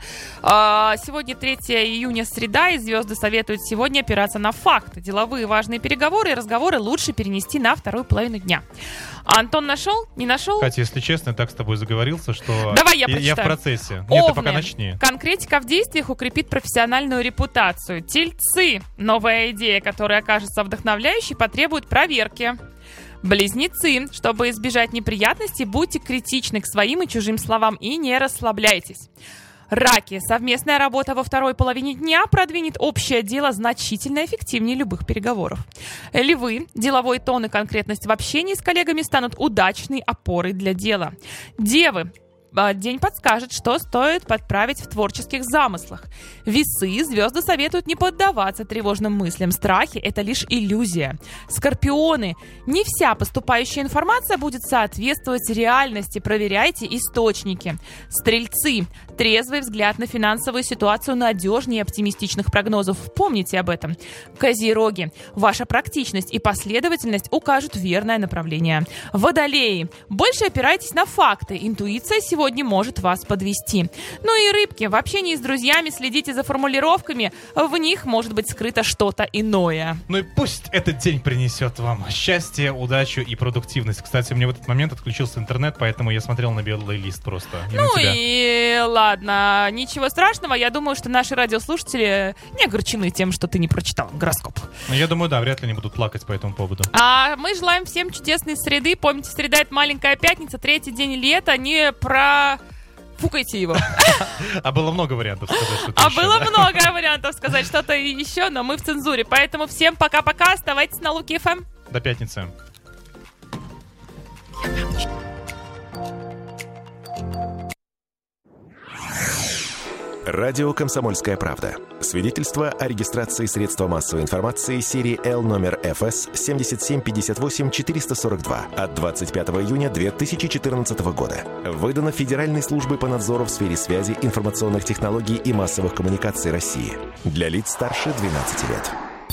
А, сегодня третьего июня, среда, и звезды советуют сегодня опираться на факты. Деловые важные переговоры и разговоры лучше перенести на вторую половину дня. А Антон нашел? Не нашел?
Катя, если честно, я так с тобой заговорился, что
Давай я,
я, я в процессе. Нет,
Овны.
ты пока начни.
Конкретика в действиях укрепит профессиональную репутацию. Тельцы. Новая идея, которая окажется вдохновляющей, потребует проверки. Близнецы. Чтобы избежать неприятностей, будьте критичны к своим и чужим словам и не расслабляйтесь. Раки. Совместная работа во второй половине дня продвинет общее дело значительно эффективнее любых переговоров. Львы. Деловой тон и конкретность в общении с коллегами станут удачной опорой для дела. Девы. День подскажет, что стоит подправить в творческих замыслах. Весы. Звезды советуют не поддаваться тревожным мыслям. Страхи – это лишь иллюзия. Скорпионы. Не вся поступающая информация будет соответствовать реальности. Проверяйте источники. Стрельцы. Трезвый взгляд на финансовую ситуацию надежнее оптимистичных прогнозов. Помните об этом. Козероги. Ваша практичность и последовательность укажут верное направление. Водолеи. Больше опирайтесь на факты. Интуиция сегодня может вас подвести. Ну и рыбки. В общении с друзьями следите за формулировками. В них может быть скрыто что-то иное.
Ну и пусть этот день принесет вам счастье, удачу и продуктивность. Кстати, у меня в этот момент отключился интернет, поэтому я смотрел на белый лист просто.
Ну и ладно, ничего страшного. Я думаю, что наши радиослушатели не огорчены тем, что ты не прочитал гороскоп.
Я думаю, да, вряд ли они будут плакать по этому поводу.
А мы желаем всем чудесной среды. Помните, среда — это маленькая пятница, третий день лета. Не про... Фукайте его.
А было много вариантов сказать что-то
А
еще,
было
да?
много вариантов сказать что-то еще, но мы в цензуре. Поэтому всем пока-пока. Оставайтесь на Луки эф эм.
До пятницы.
Радио «Комсомольская правда». Свидетельство о регистрации средства массовой информации серии Л номер эф эс семь семь пять восемь четыре сорок два от двадцать пятого июня две тысячи четырнадцатого года. Выдано Федеральной службой по надзору в сфере связи, информационных технологий и массовых коммуникаций России. Для лиц старше двенадцати лет.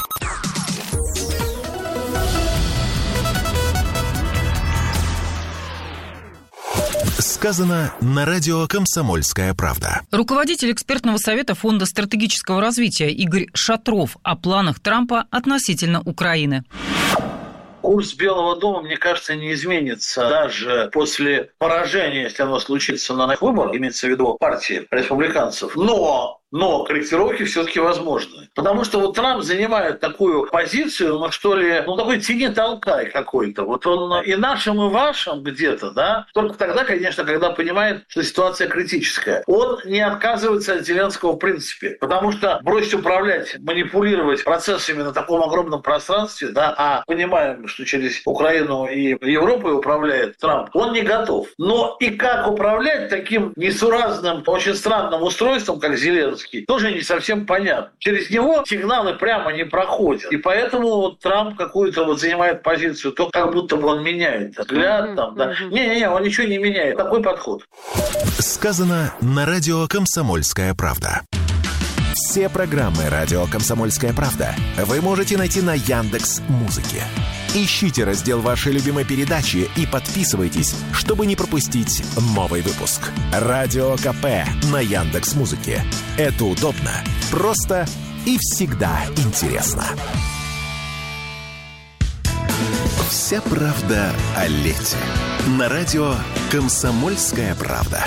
Сказано на радио «Комсомольская правда».
Руководитель экспертного совета Фонда стратегического развития Игорь Шатров о планах Трампа относительно Украины.
Курс Белого дома, мне кажется, не изменится даже после поражения, если оно случится на выборах, имеется в виду партии республиканцев. Но... Но корректировки все-таки возможны. Потому что вот Трамп занимает такую позицию, ну что ли, ну такой тяни-толкай какой-то. Вот он и нашим, и вашим где-то, да, только тогда, конечно, когда понимает, что ситуация критическая. Он не отказывается от Зеленского в принципе. Потому что бросить управлять, манипулировать процессами на таком огромном пространстве, да, а понимаем, что через Украину и Европой управляет Трамп, он не готов. Но и как управлять таким несуразным, очень странным устройством, как Зеленский, тоже не совсем понятно. Через него сигналы прямо не проходят. И поэтому вот Трамп какую-то вот занимает позицию, то как будто бы он меняет взгляд. Mm-hmm. Там, да. Не-не-не, он ничего не меняет. Такой подход.
Сказано на радио «Комсомольская правда». Все программы радио «Комсомольская правда» вы можете найти на Яндекс.Музыке. Ищите раздел вашей любимой передачи и подписывайтесь, чтобы не пропустить новый выпуск. Радио КП на Яндекс.Музыке. Это удобно, просто и всегда интересно. Вся правда о лете. На радио «Комсомольская правда».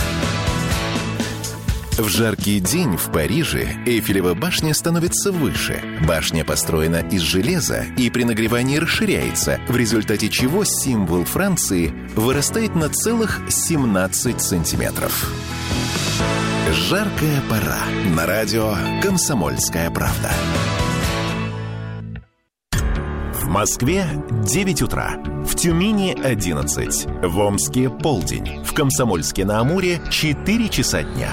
В жаркий день в Париже Эйфелева башня становится выше. Башня построена из железа и при нагревании расширяется, в результате чего символ Франции вырастает на целых семнадцать сантиметров. Жаркая пора. На радио «Комсомольская правда». В Москве девять утра, в Тюмени одиннадцать, в Омске полдень, в Комсомольске-на-Амуре четыре часа дня.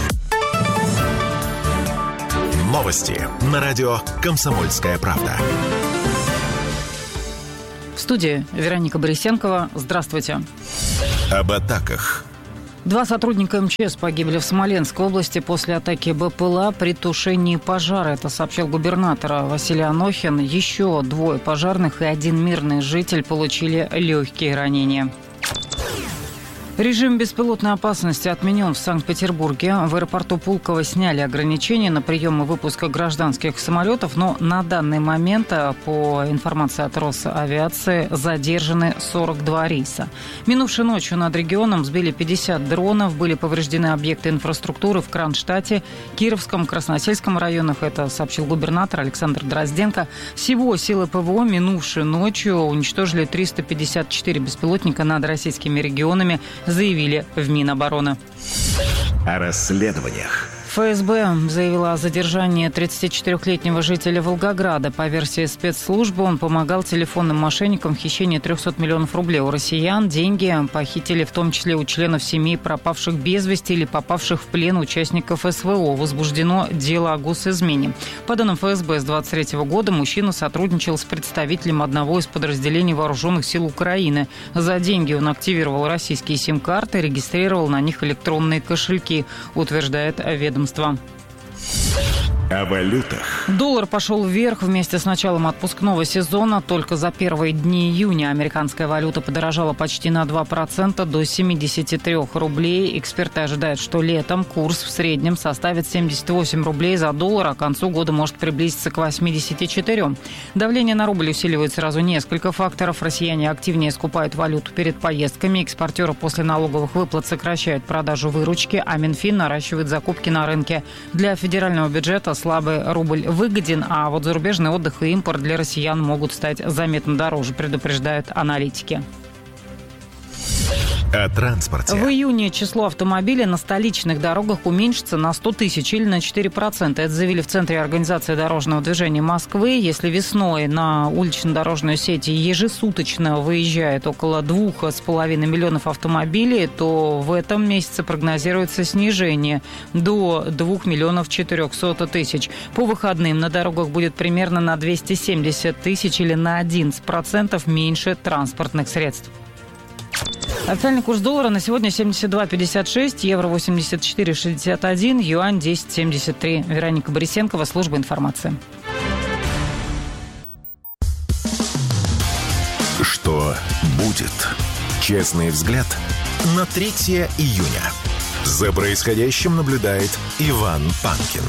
Новости на радио «Комсомольская правда».
В студии Вероника Борисенкова. Здравствуйте.
Об атаках.
Два сотрудника МЧС погибли в Смоленской области после атаки БПЛА при тушении пожара. Это сообщил губернатор Василий Анохин. Еще двое пожарных и один мирный житель получили легкие ранения. Режим беспилотной опасности отменен в Санкт-Петербурге. В аэропорту Пулково сняли ограничения на прием и выпуск гражданских самолетов, но на данный момент, по информации от Росавиации, задержаны сорок два рейса. Минувшей ночью над регионом сбили пятьдесят дронов, были повреждены объекты инфраструктуры в Кронштадте, Кировском, Красносельском районах. Это сообщил губернатор Александр Дрозденко. Всего силы ПВО минувшей ночью уничтожили триста пятьдесят четыре беспилотника над российскими регионами, заявили в Минобороны.
О расследованиях.
ФСБ заявила о задержании тридцатичетырёхлетнего жителя Волгограда. По версии спецслужбы, он помогал телефонным мошенникам в хищении триста миллионов рублей у россиян. Деньги похитили в том числе у членов семей пропавших без вести или попавших в плен участников СВО. Возбуждено дело о госизмене. По данным ФСБ, с двадцать третьего года мужчина сотрудничал с представителем одного из подразделений вооруженных сил Украины. За деньги он активировал российские сим-карты, регистрировал на них электронные кошельки, утверждает ведомство.
О валютах.
Доллар пошел вверх вместе с началом отпускного сезона. Только за первые дни июня американская валюта подорожала почти на два процента до семьдесят три рублей. Эксперты ожидают, что летом курс в среднем составит семьдесят восемь рублей за доллар, а к концу года может приблизиться к восьмидесяти четырем. Давление на рубль усиливает сразу несколько факторов. Россияне активнее скупают валюту перед поездками. Экспортеры после налоговых выплат сокращают продажу выручки, а Минфин наращивает закупки на рынке. Для федерального бюджета слабый рубль выгоден, а вот зарубежный отдых и импорт для россиян могут стать заметно дороже, предупреждают аналитики.
О транспорте.
В июне число автомобилей на столичных дорогах уменьшится на сто тысяч или на четыре процента. Это заявили в Центре организации дорожного движения Москвы. Если весной на улично-дорожную сеть ежесуточно выезжает около двух с половиной миллионов автомобилей, то в этом месяце прогнозируется снижение до двух миллионов четырехсот тысяч. По выходным на дорогах будет примерно на двести семьдесят тысяч или на одиннадцать процентов меньше транспортных средств. Официальный курс доллара на сегодня семьдесят два пятьдесят шесть, евро восемьдесят четыре шестьдесят один, юань десять семьдесят три. Вероника Борисенкова, служба информации.
Что будет? Честный взгляд на третьего июня. За происходящим наблюдает Иван Панкин.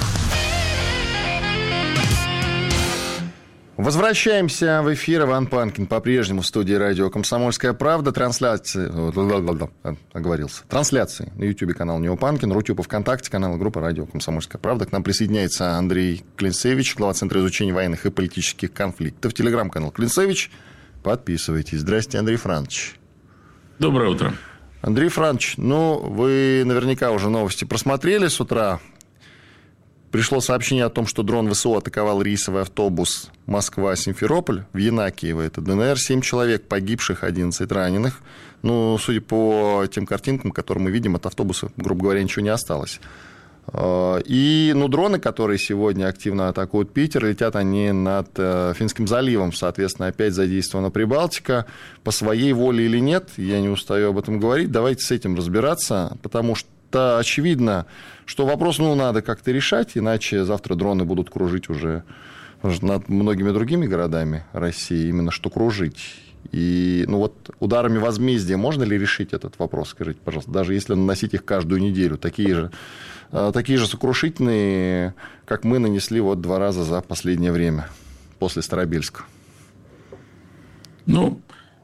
Возвращаемся в эфир. Иван Панкин по-прежнему в студии радио «Комсомольская правда». Трансляции, оговорился. Трансляции на YouTube канал Нео Панкин, Рутюб, ВКонтакте, канал и группа радио «Комсомольская правда». К нам присоединяется Андрей Клинцевич, глава Центра изучения военных и политических конфликтов. Телеграм-канал Клинцевич. Подписывайтесь. Здравствуйте, Андрей Францович.
Доброе утро.
Андрей Францович, ну, вы наверняка уже новости просмотрели с утра. Пришло сообщение о том, что дрон ВСУ атаковал рейсовый автобус Москва-Симферополь в Янакиево. Это ДНР. Семь человек погибших, одиннадцать раненых. Ну, судя по тем картинкам, которые мы видим, от автобуса, грубо говоря, ничего не осталось. И, ну, дроны, которые сегодня активно атакуют Питер, летят они над Финским заливом. Соответственно, опять задействована Прибалтика. По своей воле или нет, я не устаю об этом говорить. Давайте с этим разбираться, потому что это очевидно, что вопрос, ну, надо как-то решать, иначе завтра дроны будут кружить уже над многими другими городами России, именно что кружить. И, ну, вот ударами возмездия можно ли решить этот вопрос, скажите, пожалуйста, даже если наносить их каждую неделю, такие же, такие же сокрушительные, как мы нанесли вот два раза за последнее время, после Старобельска?
Ну,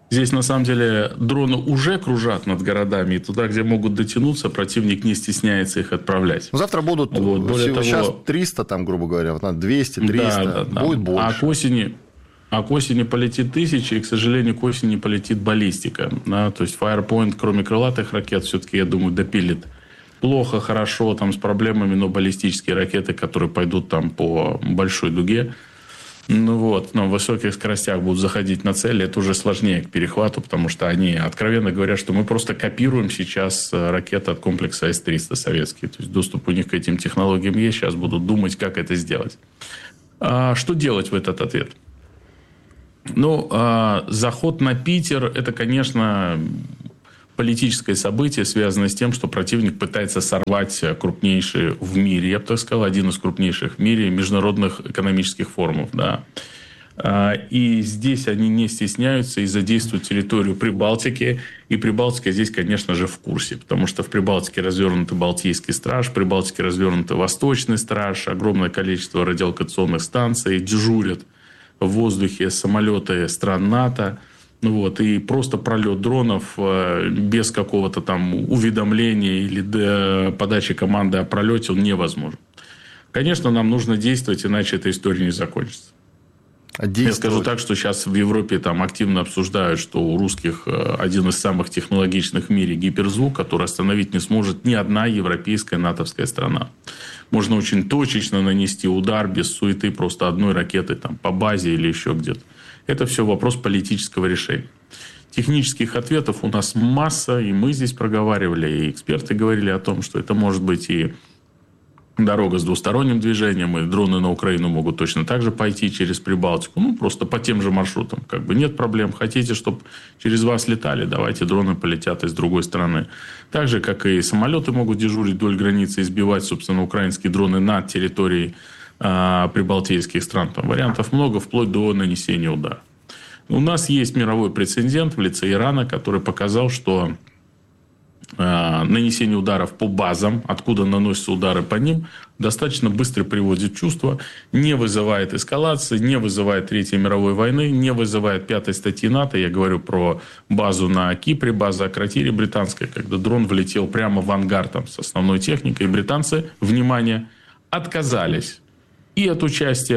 Здесь, на самом деле, дроны уже кружат над городами, и туда, где могут дотянуться, противник не стесняется их отправлять.
Завтра будут,
вот, более того,
сейчас триста, там, грубо говоря, вот надо двести, триста,
да, да, да.
будет больше.
А к осени, а к осени полетит тысяча, и, к сожалению, к осени полетит баллистика. Да? То есть Firepoint, кроме крылатых ракет, все-таки, я думаю, допилит плохо, хорошо, там, с проблемами, но баллистические ракеты, которые пойдут там по большой дуге, ну вот, на высоких скоростях будут заходить на цели, это уже сложнее к перехвату, потому что они откровенно говорят, что мы просто копируем сейчас ракеты от комплекса эс триста советские. То есть доступ у них к этим технологиям есть, сейчас будут думать, как это сделать. А что делать в этот ответ? Ну, а, заход на Питер, это, конечно, политическое событие, связанное с тем, что противник пытается сорвать крупнейший в мире, я бы так сказал, один из крупнейших в мире международных экономических форумов. Да. И здесь они не стесняются и задействуют территорию Прибалтики. И Прибалтика здесь, конечно же, в курсе, потому что в Прибалтике развернуты Балтийский страж, в Прибалтике развернуты Восточный страж, огромное количество радиолокационных станций, дежурят в воздухе самолеты стран НАТО. Вот, и просто пролет дронов без какого-то там уведомления или подачи команды о пролете он невозможен. Конечно, нам нужно действовать, иначе эта история не закончится. А я скажу так, что сейчас в Европе там активно обсуждают, что у русских один из самых технологичных в мире гиперзвук, который остановить не сможет ни одна европейская натовская страна. Можно очень точечно нанести удар без суеты просто одной ракеты там, по базе или еще где-то. Это все вопрос политического решения. Технических ответов у нас масса, и мы здесь проговаривали, и эксперты говорили о том, что это может быть и дорога с двусторонним движением, и дроны на Украину могут точно так же пойти через Прибалтику, ну, просто по тем же маршрутам. Как бы нет проблем. Хотите, чтобы через вас летали, давайте дроны полетят из другой стороны. Так же, как и самолеты могут дежурить вдоль границы и сбивать, собственно, украинские дроны над территорией прибалтийских стран. Там вариантов много, вплоть до нанесения удара. У нас есть мировой прецедент в лице Ирана, который показал, что э, нанесение ударов по базам, откуда наносятся удары по ним, достаточно быстро приводит в чувство, не вызывает эскалации, не вызывает Третьей мировой войны, не вызывает пятой статьи НАТО. Я говорю про базу на Кипре, база Акротири британская, когда дрон влетел прямо в ангар там, с основной техникой. И британцы, внимание, отказались и от участия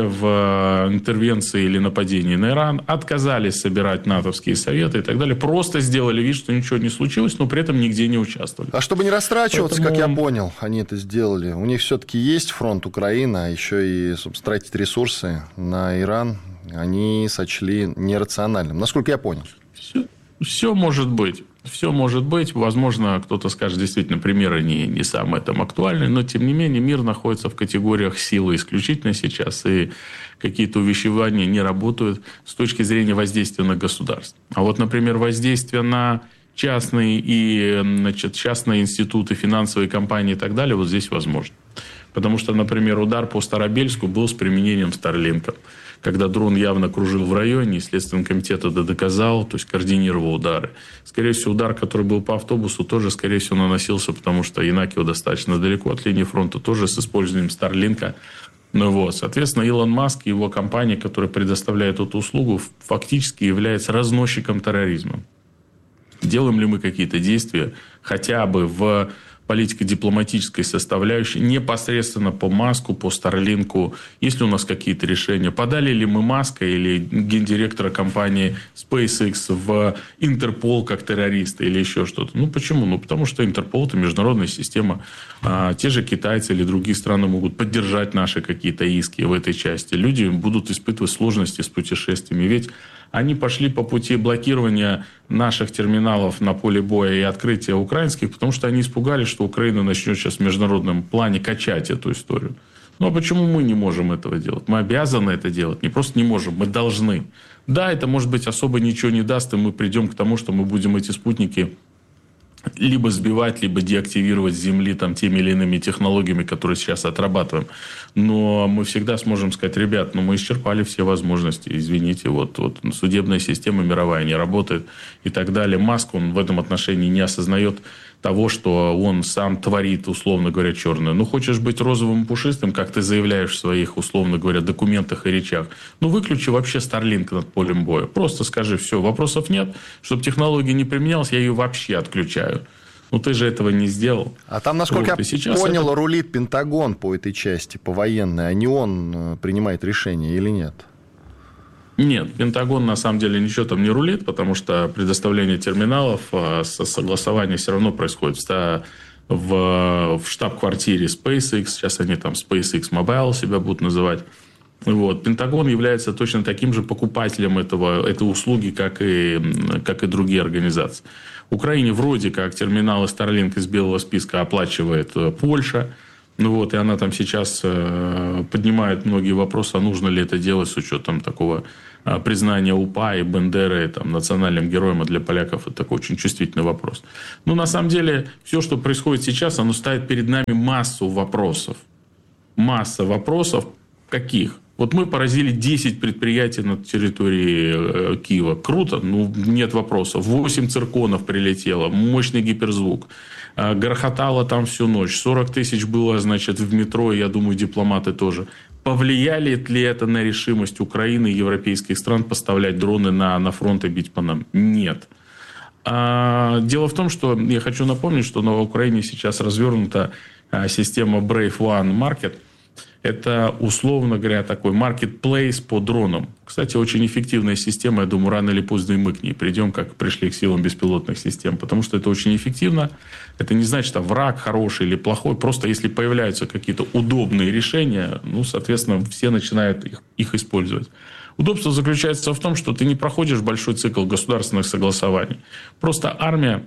в интервенции или нападении на Иран, отказались собирать натовские советы и так далее. Просто сделали вид, что ничего не случилось, но при этом нигде не участвовали.
А чтобы не растрачиваться,
Поэтому...
как я понял, они это сделали. У них все-таки есть фронт Украины, а еще и, собственно, тратить ресурсы на Иран они сочли нерациональным. Насколько я понял.
Все, все может быть. Все может быть. Возможно, кто-то скажет, действительно, примеры не, не самые там актуальные, но, тем не менее, мир находится в категориях силы исключительно сейчас, и какие-то увещевания не работают с точки зрения воздействия на государство. А вот, например, воздействие на частные, и, значит, частные институты, финансовые компании и так далее, вот здесь возможно. Потому что, например, удар по Старобельску был с применением Старлинка, когда дрон явно кружил в районе, и Следственный комитет это доказал, то есть координировал удары. Скорее всего, удар, который был по автобусу, тоже, скорее всего, наносился, потому что Янакиево достаточно далеко от линии фронта, тоже с использованием Старлинка. Ну вот, соответственно, Илон Маск и его компания, которая предоставляет эту услугу, фактически является разносчиком терроризма. Делаем ли мы какие-то действия хотя бы в политико-дипломатической составляющей, непосредственно по Маску, по Старлинку, есть ли у нас какие-то решения? Подали ли мы Маска или гендиректора компании SpaceX в Интерпол как террориста или еще что-то? Ну, почему? Ну, потому что Интерпол – это международная система. А, те же китайцы или другие страны могут поддержать наши какие-то иски в этой части. Люди будут испытывать сложности с путешествиями. Ведь они пошли по пути блокирования наших терминалов на поле боя и открытия украинских, потому что они испугались, что Украина начнет сейчас в международном плане качать эту историю. Ну, а почему мы не можем этого делать? Мы обязаны это делать. Не просто не можем, мы должны. Да, это, может быть, особо ничего не даст, и мы придем к тому, что мы будем эти спутники либо сбивать, либо деактивировать с Земли там, теми или иными технологиями, которые сейчас отрабатываем. Но мы всегда сможем сказать, ребят, ну мы исчерпали все возможности, извините, вот, вот судебная система мировая не работает и так далее. Маск, он в этом отношении не осознает того, что он сам творит, условно говоря, черное. Ну, хочешь быть розовым и пушистым, как ты заявляешь в своих, условно говоря, документах и речах, ну, выключи вообще Starlink над полем боя. Просто скажи, все, вопросов нет, чтобы технология не применялась, я ее вообще отключаю. Ну, ты же этого не сделал.
А там, насколько вот, я понял, это... рулит Пентагон по этой части, по военной, а не он принимает решение или нет?
Нет, Пентагон на самом деле ничего там не рулит, потому что предоставление терминалов, согласование все равно происходит в, в штаб-квартире SpaceX, сейчас они там SpaceX Mobile себя будут называть. Вот. Пентагон является точно таким же покупателем этого, этой услуги, как и, как и другие организации. В Украине вроде как терминалы Starlink из белого списка оплачивает Польша. Ну вот, и она там сейчас э, поднимает многие вопросы, а нужно ли это делать с учетом такого э, признания УПА и Бендеры там, национальным героем, а для поляков это такой очень чувствительный вопрос. Но на самом деле все, что происходит сейчас, оно ставит перед нами массу вопросов. Масса вопросов. Каких? Вот мы поразили десять предприятий на территории э, Киева. Круто? Ну, нет вопросов. восемь цирконов прилетело, мощный гиперзвук. Э, грохотало там всю ночь. сорок тысяч было, значит, в метро, я думаю, дипломаты тоже. Повлияли ли это на решимость Украины и европейских стран поставлять дроны на, на фронт и бить по нам? Нет. А, дело в том, что я хочу напомнить, что на Украине сейчас развернута а, система Brave One Market. Это, условно говоря, такой маркетплейс по дронам. Кстати, очень эффективная система. Я думаю, рано или поздно и мы к ней придем, как пришли к силам беспилотных систем. Потому что это очень эффективно. Это не значит, что враг хороший или плохой. Просто если появляются какие-то удобные решения, ну, соответственно, все начинают их, их использовать. Удобство заключается в том, что ты не проходишь большой цикл государственных согласований. Просто армия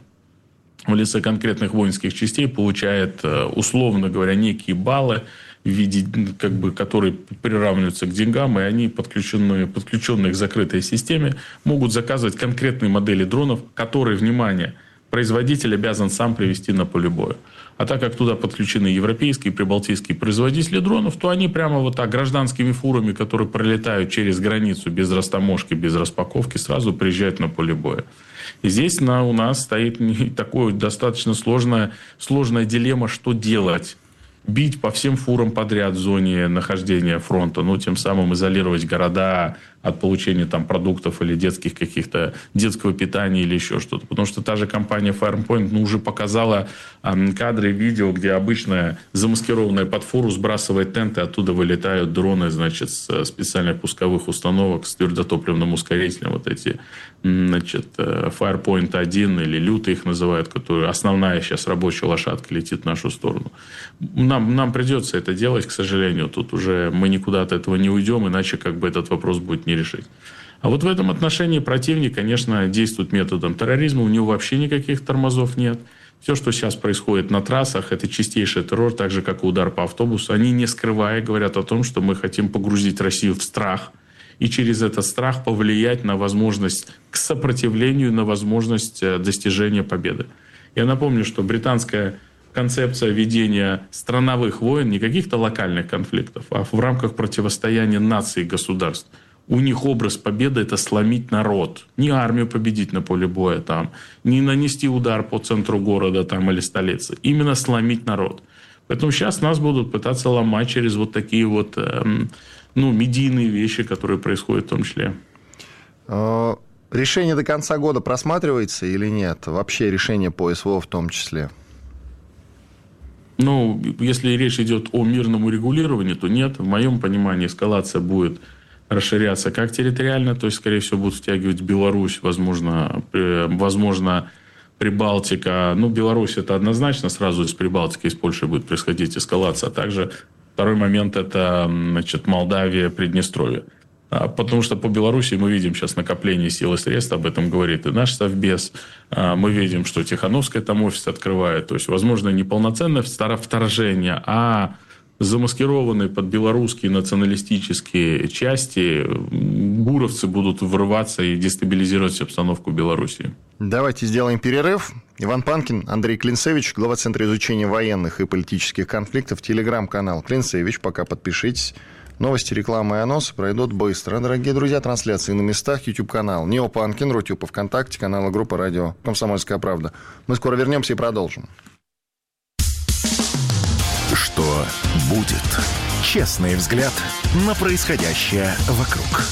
в лице конкретных воинских частей получает, условно говоря, некие баллы, в виде, как бы, которые приравниваются к деньгам, и они, подключенные, подключенные к закрытой системе, могут заказывать конкретные модели дронов, которые, внимание, производитель обязан сам привести на поле боя. А так как туда подключены европейские и прибалтийские производители дронов, то они прямо вот так гражданскими фурами, которые пролетают через границу без растаможки, без распаковки, сразу приезжают на поле боя. И здесь на, у нас стоит такое достаточно сложная, сложная дилемма, что делать. Бить по всем фурам подряд в зоне нахождения фронта, ну, тем самым изолировать города от получения там продуктов или детских каких-то, детского питания или еще что-то. Потому что та же компания Firepoint, ну, уже показала э, кадры, видео, где обычная замаскированная под фуру сбрасывает тенты, оттуда вылетают дроны, значит, с специальных пусковых установок с твердотопливным ускорителем. Вот эти, значит, Firepoint один или Люты их называют, которые основная сейчас рабочая лошадка летит в нашу сторону. Нам, нам придется это делать, к сожалению. Тут уже мы никуда от этого не уйдем, иначе как бы этот вопрос будет не решить. А вот в этом отношении противник, конечно, действует методом терроризма. У него вообще никаких тормозов нет. Все, что сейчас происходит на трассах, это чистейший террор, так же, как и удар по автобусу. Они, не скрывая, говорят о том, что мы хотим погрузить Россию в страх. И через этот страх повлиять на возможность к сопротивлению, на возможность достижения победы. Я напомню, что британская концепция ведения страновых войн, не каких-то локальных конфликтов, а в рамках противостояния наций и государств. У них образ победы – это сломить народ. Не армию победить на поле боя, там, не нанести удар по центру города там, или столицы. Именно сломить народ. Поэтому сейчас нас будут пытаться ломать через вот такие вот эм, ну, медийные вещи, которые происходят в том числе.
Решение до конца года просматривается или нет? Вообще решение по СВО в том числе?
Ну, если речь идет о мирном урегулировании, то нет. В моем понимании эскалация будет расширяться как территориально, то есть, скорее всего, будут втягивать Беларусь, возможно, возможно, Прибалтика. Ну, Беларусь это однозначно, сразу из Прибалтики, из Польши будет происходить эскалация. А также второй момент это, значит, Молдавия, Приднестровье. Потому что по Беларуси мы видим сейчас накопление сил и средств, об этом говорит и наш Совбез. Мы видим, что Тихановская там офис открывает. То есть, возможно, не полноценное вторжение, а замаскированные под белорусские националистические части буровцы будут врываться и дестабилизировать обстановку в Беларуси.
Давайте сделаем перерыв. Иван Панкин, Андрей Клинцевич, глава Центра изучения военных и политических конфликтов, телеграм-канал Клинцевич. Пока подпишитесь. Новости, реклама и анонсы пройдут быстро. Дорогие друзья, трансляции на местах, YouTube-канал Нео Панкин, Рутюб, ВКонтакте, каналы группы радио «Комсомольская правда». Мы скоро вернемся и продолжим.
Что будет? Честный взгляд на происходящее вокруг.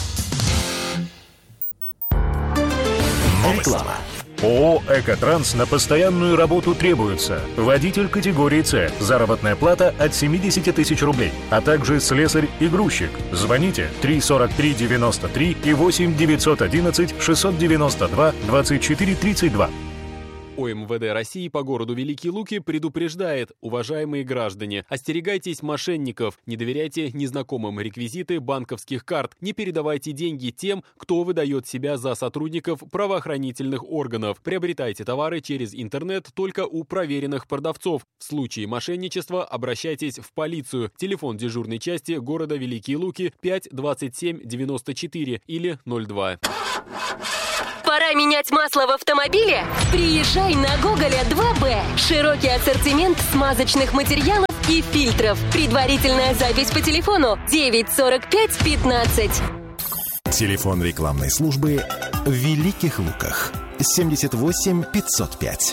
Реклама.
ООО «Экотранс» на постоянную работу требуется. Водитель категории «С». Заработная плата от семьдесят тысяч рублей. А также слесарь и грузчик. Звоните три сорок три девяносто три и восемь девятьсот одиннадцать шестьсот девяносто два двадцать четыре тридцать два.
ОМВД России по городу Великие Луки предупреждает: уважаемые граждане, остерегайтесь мошенников, не доверяйте незнакомым реквизиты банковских карт, не передавайте деньги тем, кто выдает себя за сотрудников правоохранительных органов. Приобретайте товары через интернет только у проверенных продавцов. В случае мошенничества обращайтесь в полицию. Телефон дежурной части города Великие Луки пять двадцать семь девяносто четыре или ноль два.
Пора менять масло в автомобиле? Приезжай на Гоголя два бэ. Широкий ассортимент смазочных материалов и фильтров. Предварительная запись по телефону девять сорок пять пятнадцать.
Телефон рекламной службы в Великих Луках семьдесят восемь пятьсот пять.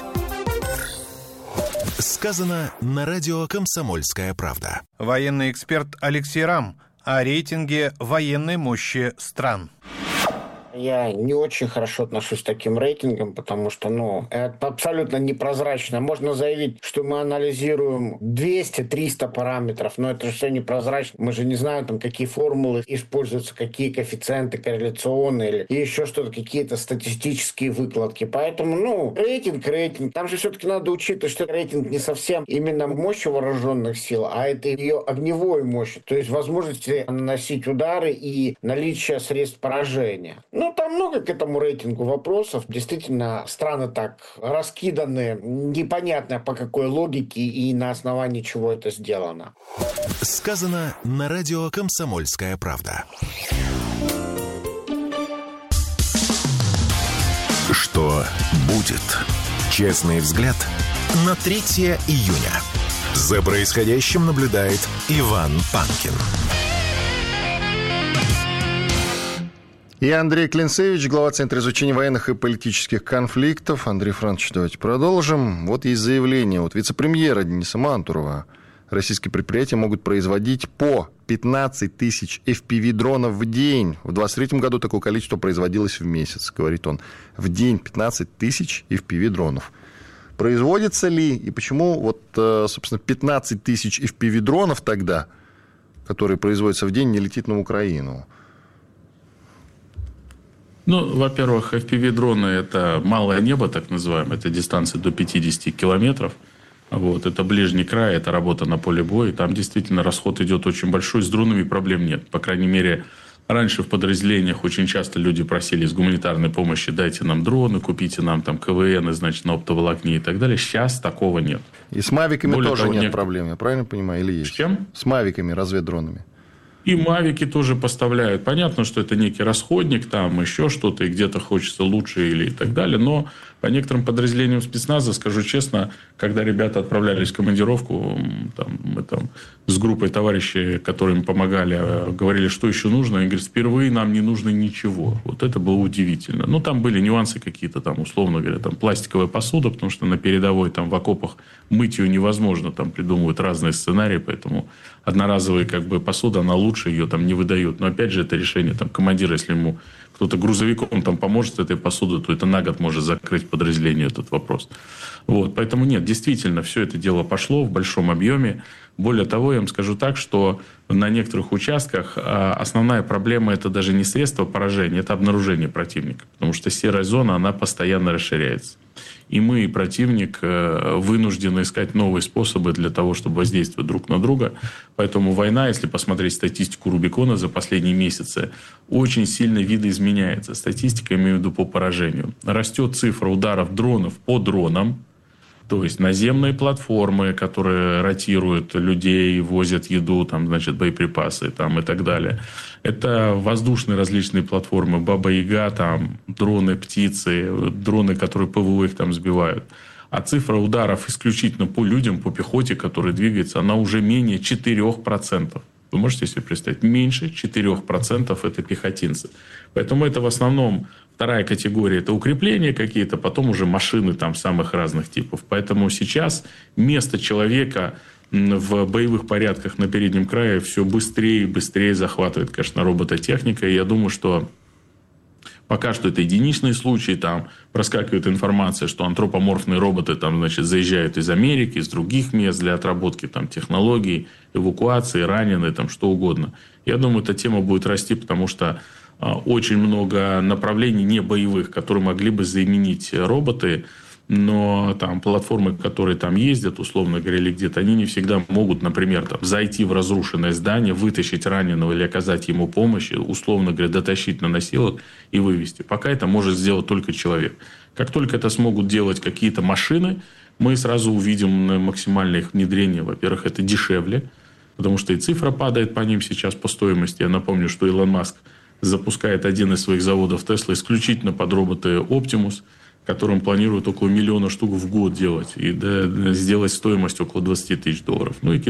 Сказано на радио «Комсомольская правда».
Военный эксперт Алексей Рам о рейтинге военной мощи стран.
Я не очень хорошо отношусь к таким рейтингам, потому что, ну, это абсолютно непрозрачно. Можно заявить, что мы анализируем двести-триста параметров, но это же все непрозрачно. Мы же не знаем, там, какие формулы используются, какие коэффициенты корреляционные или еще что-то, какие-то статистические выкладки. Поэтому, ну, рейтинг, рейтинг. Там же все-таки надо учитывать, что рейтинг не совсем именно мощи вооруженных сил, а это ее огневой мощи, то есть возможности наносить удары и наличие средств поражения. Ну, там много к этому рейтингу вопросов. Действительно, страны так раскиданы, непонятно по какой логике и на основании чего это сделано.
Сказано на радио «Комсомольская правда». Что будет? Честный взгляд на третьего июня. За происходящим наблюдает Иван Панкин.
И Андрей Клинцевич, глава Центра изучения военных и политических конфликтов. Андрей Францович, давайте продолжим. Вот есть заявление от вице-премьера Дениса Мантурова. Российские предприятия могут производить по пятнадцать тысяч эф пи ви-дронов в день. В двадцать третьем году такое количество производилось в месяц, говорит он. В день пятнадцать тысяч эф пи ви-дронов. Производится ли и почему, вот, собственно, пятнадцать тысяч эф пи ви-дронов тогда, которые производятся в день, не летит на Украину?
Ну, во-первых, эф пи ви-дроны – это малое небо, так называемое. Это дистанция до пятидесяти километров. Вот. Это ближний край, это работа на поле боя. Там действительно расход идет очень большой. С дронами проблем нет. По крайней мере, раньше в подразделениях очень часто люди просили из гуманитарной помощи: дайте нам дроны, купите нам там ка вэ эн, значит, на оптоволокне и так далее. Сейчас такого нет.
И с мавиками Более тоже того, нет
не...
проблем, я правильно понимаю, или есть?
С чем?
С мавиками, разведдронами.
И мавики тоже поставляют. Понятно, что это некий расходник, там еще что-то, и где-то хочется лучше или и так далее. Но по некоторым подразделениям спецназа, скажу честно, когда ребята отправлялись в командировку, там, мы там с группой товарищей, которым помогали, говорили, что еще нужно. Они говорят: впервые нам не нужно ничего. Вот это было удивительно. Ну, там были нюансы какие-то, там, условно говоря, там пластиковая посуда, потому что на передовой, там, в окопах мыть ее невозможно. Там придумывают разные сценарии, поэтому одноразовая, как бы, посуда, она лучше, ее там не выдают. Но, опять же, это решение там командира, если ему кто-то грузовиком там поможет с этой посудой, то это на год может закрыть подразделение этот вопрос. Вот. Поэтому нет, действительно, все это дело пошло в большом объеме. Более того, я вам скажу так, что на некоторых участках основная проблема – это даже не средство поражения, это обнаружение противника. Потому что серая зона, она постоянно расширяется. И мы, и противник, вынуждены искать новые способы для того, чтобы воздействовать друг на друга. Поэтому война, если посмотреть статистику Рубикона за последние месяцы, очень сильно видоизменяется. Статистика, я имею в виду, по поражению. Растет цифра ударов дронов по дронам. То есть наземные платформы, которые ротируют людей, возят еду, там, значит, боеприпасы там, и так далее. Это воздушные различные платформы, Баба-Яга, там, дроны, птицы, дроны, которые ПВО их там сбивают. А цифра ударов исключительно по людям, по пехоте, которая двигается, она уже менее четыре процента. Вы можете себе представить? Меньше четырех процентов это пехотинцы. Поэтому это в основном вторая категория, это укрепления какие-то, потом уже машины там самых разных типов. Поэтому сейчас место человека в боевых порядках на переднем крае все быстрее и быстрее захватывает, конечно, робототехника. И я думаю, что пока что это единичные случаи, там проскакивает информация, что антропоморфные роботы там, значит, заезжают из Америки, из других мест для отработки там, технологий, эвакуации, раненые, там, что угодно. Я думаю, эта тема будет расти, потому что а, очень много направлений не боевых, которые могли бы заменить роботы, но там платформы, которые там ездят, условно говоря, или где-то, они не всегда могут, например, там, зайти в разрушенное здание, вытащить раненого или оказать ему помощь, условно говоря, дотащить на носилок и вывести. Пока это может сделать только человек. Как только это смогут делать какие-то машины, мы сразу увидим максимальное их внедрение. Во-первых, это дешевле, потому что и цифра падает по ним сейчас по стоимости. Я напомню, что Илон Маск запускает один из своих заводов Tesla исключительно под роботы Optimus, которым планируют около миллиона штук в год делать, и да, сделать стоимость около двадцать тысяч долларов. Ну и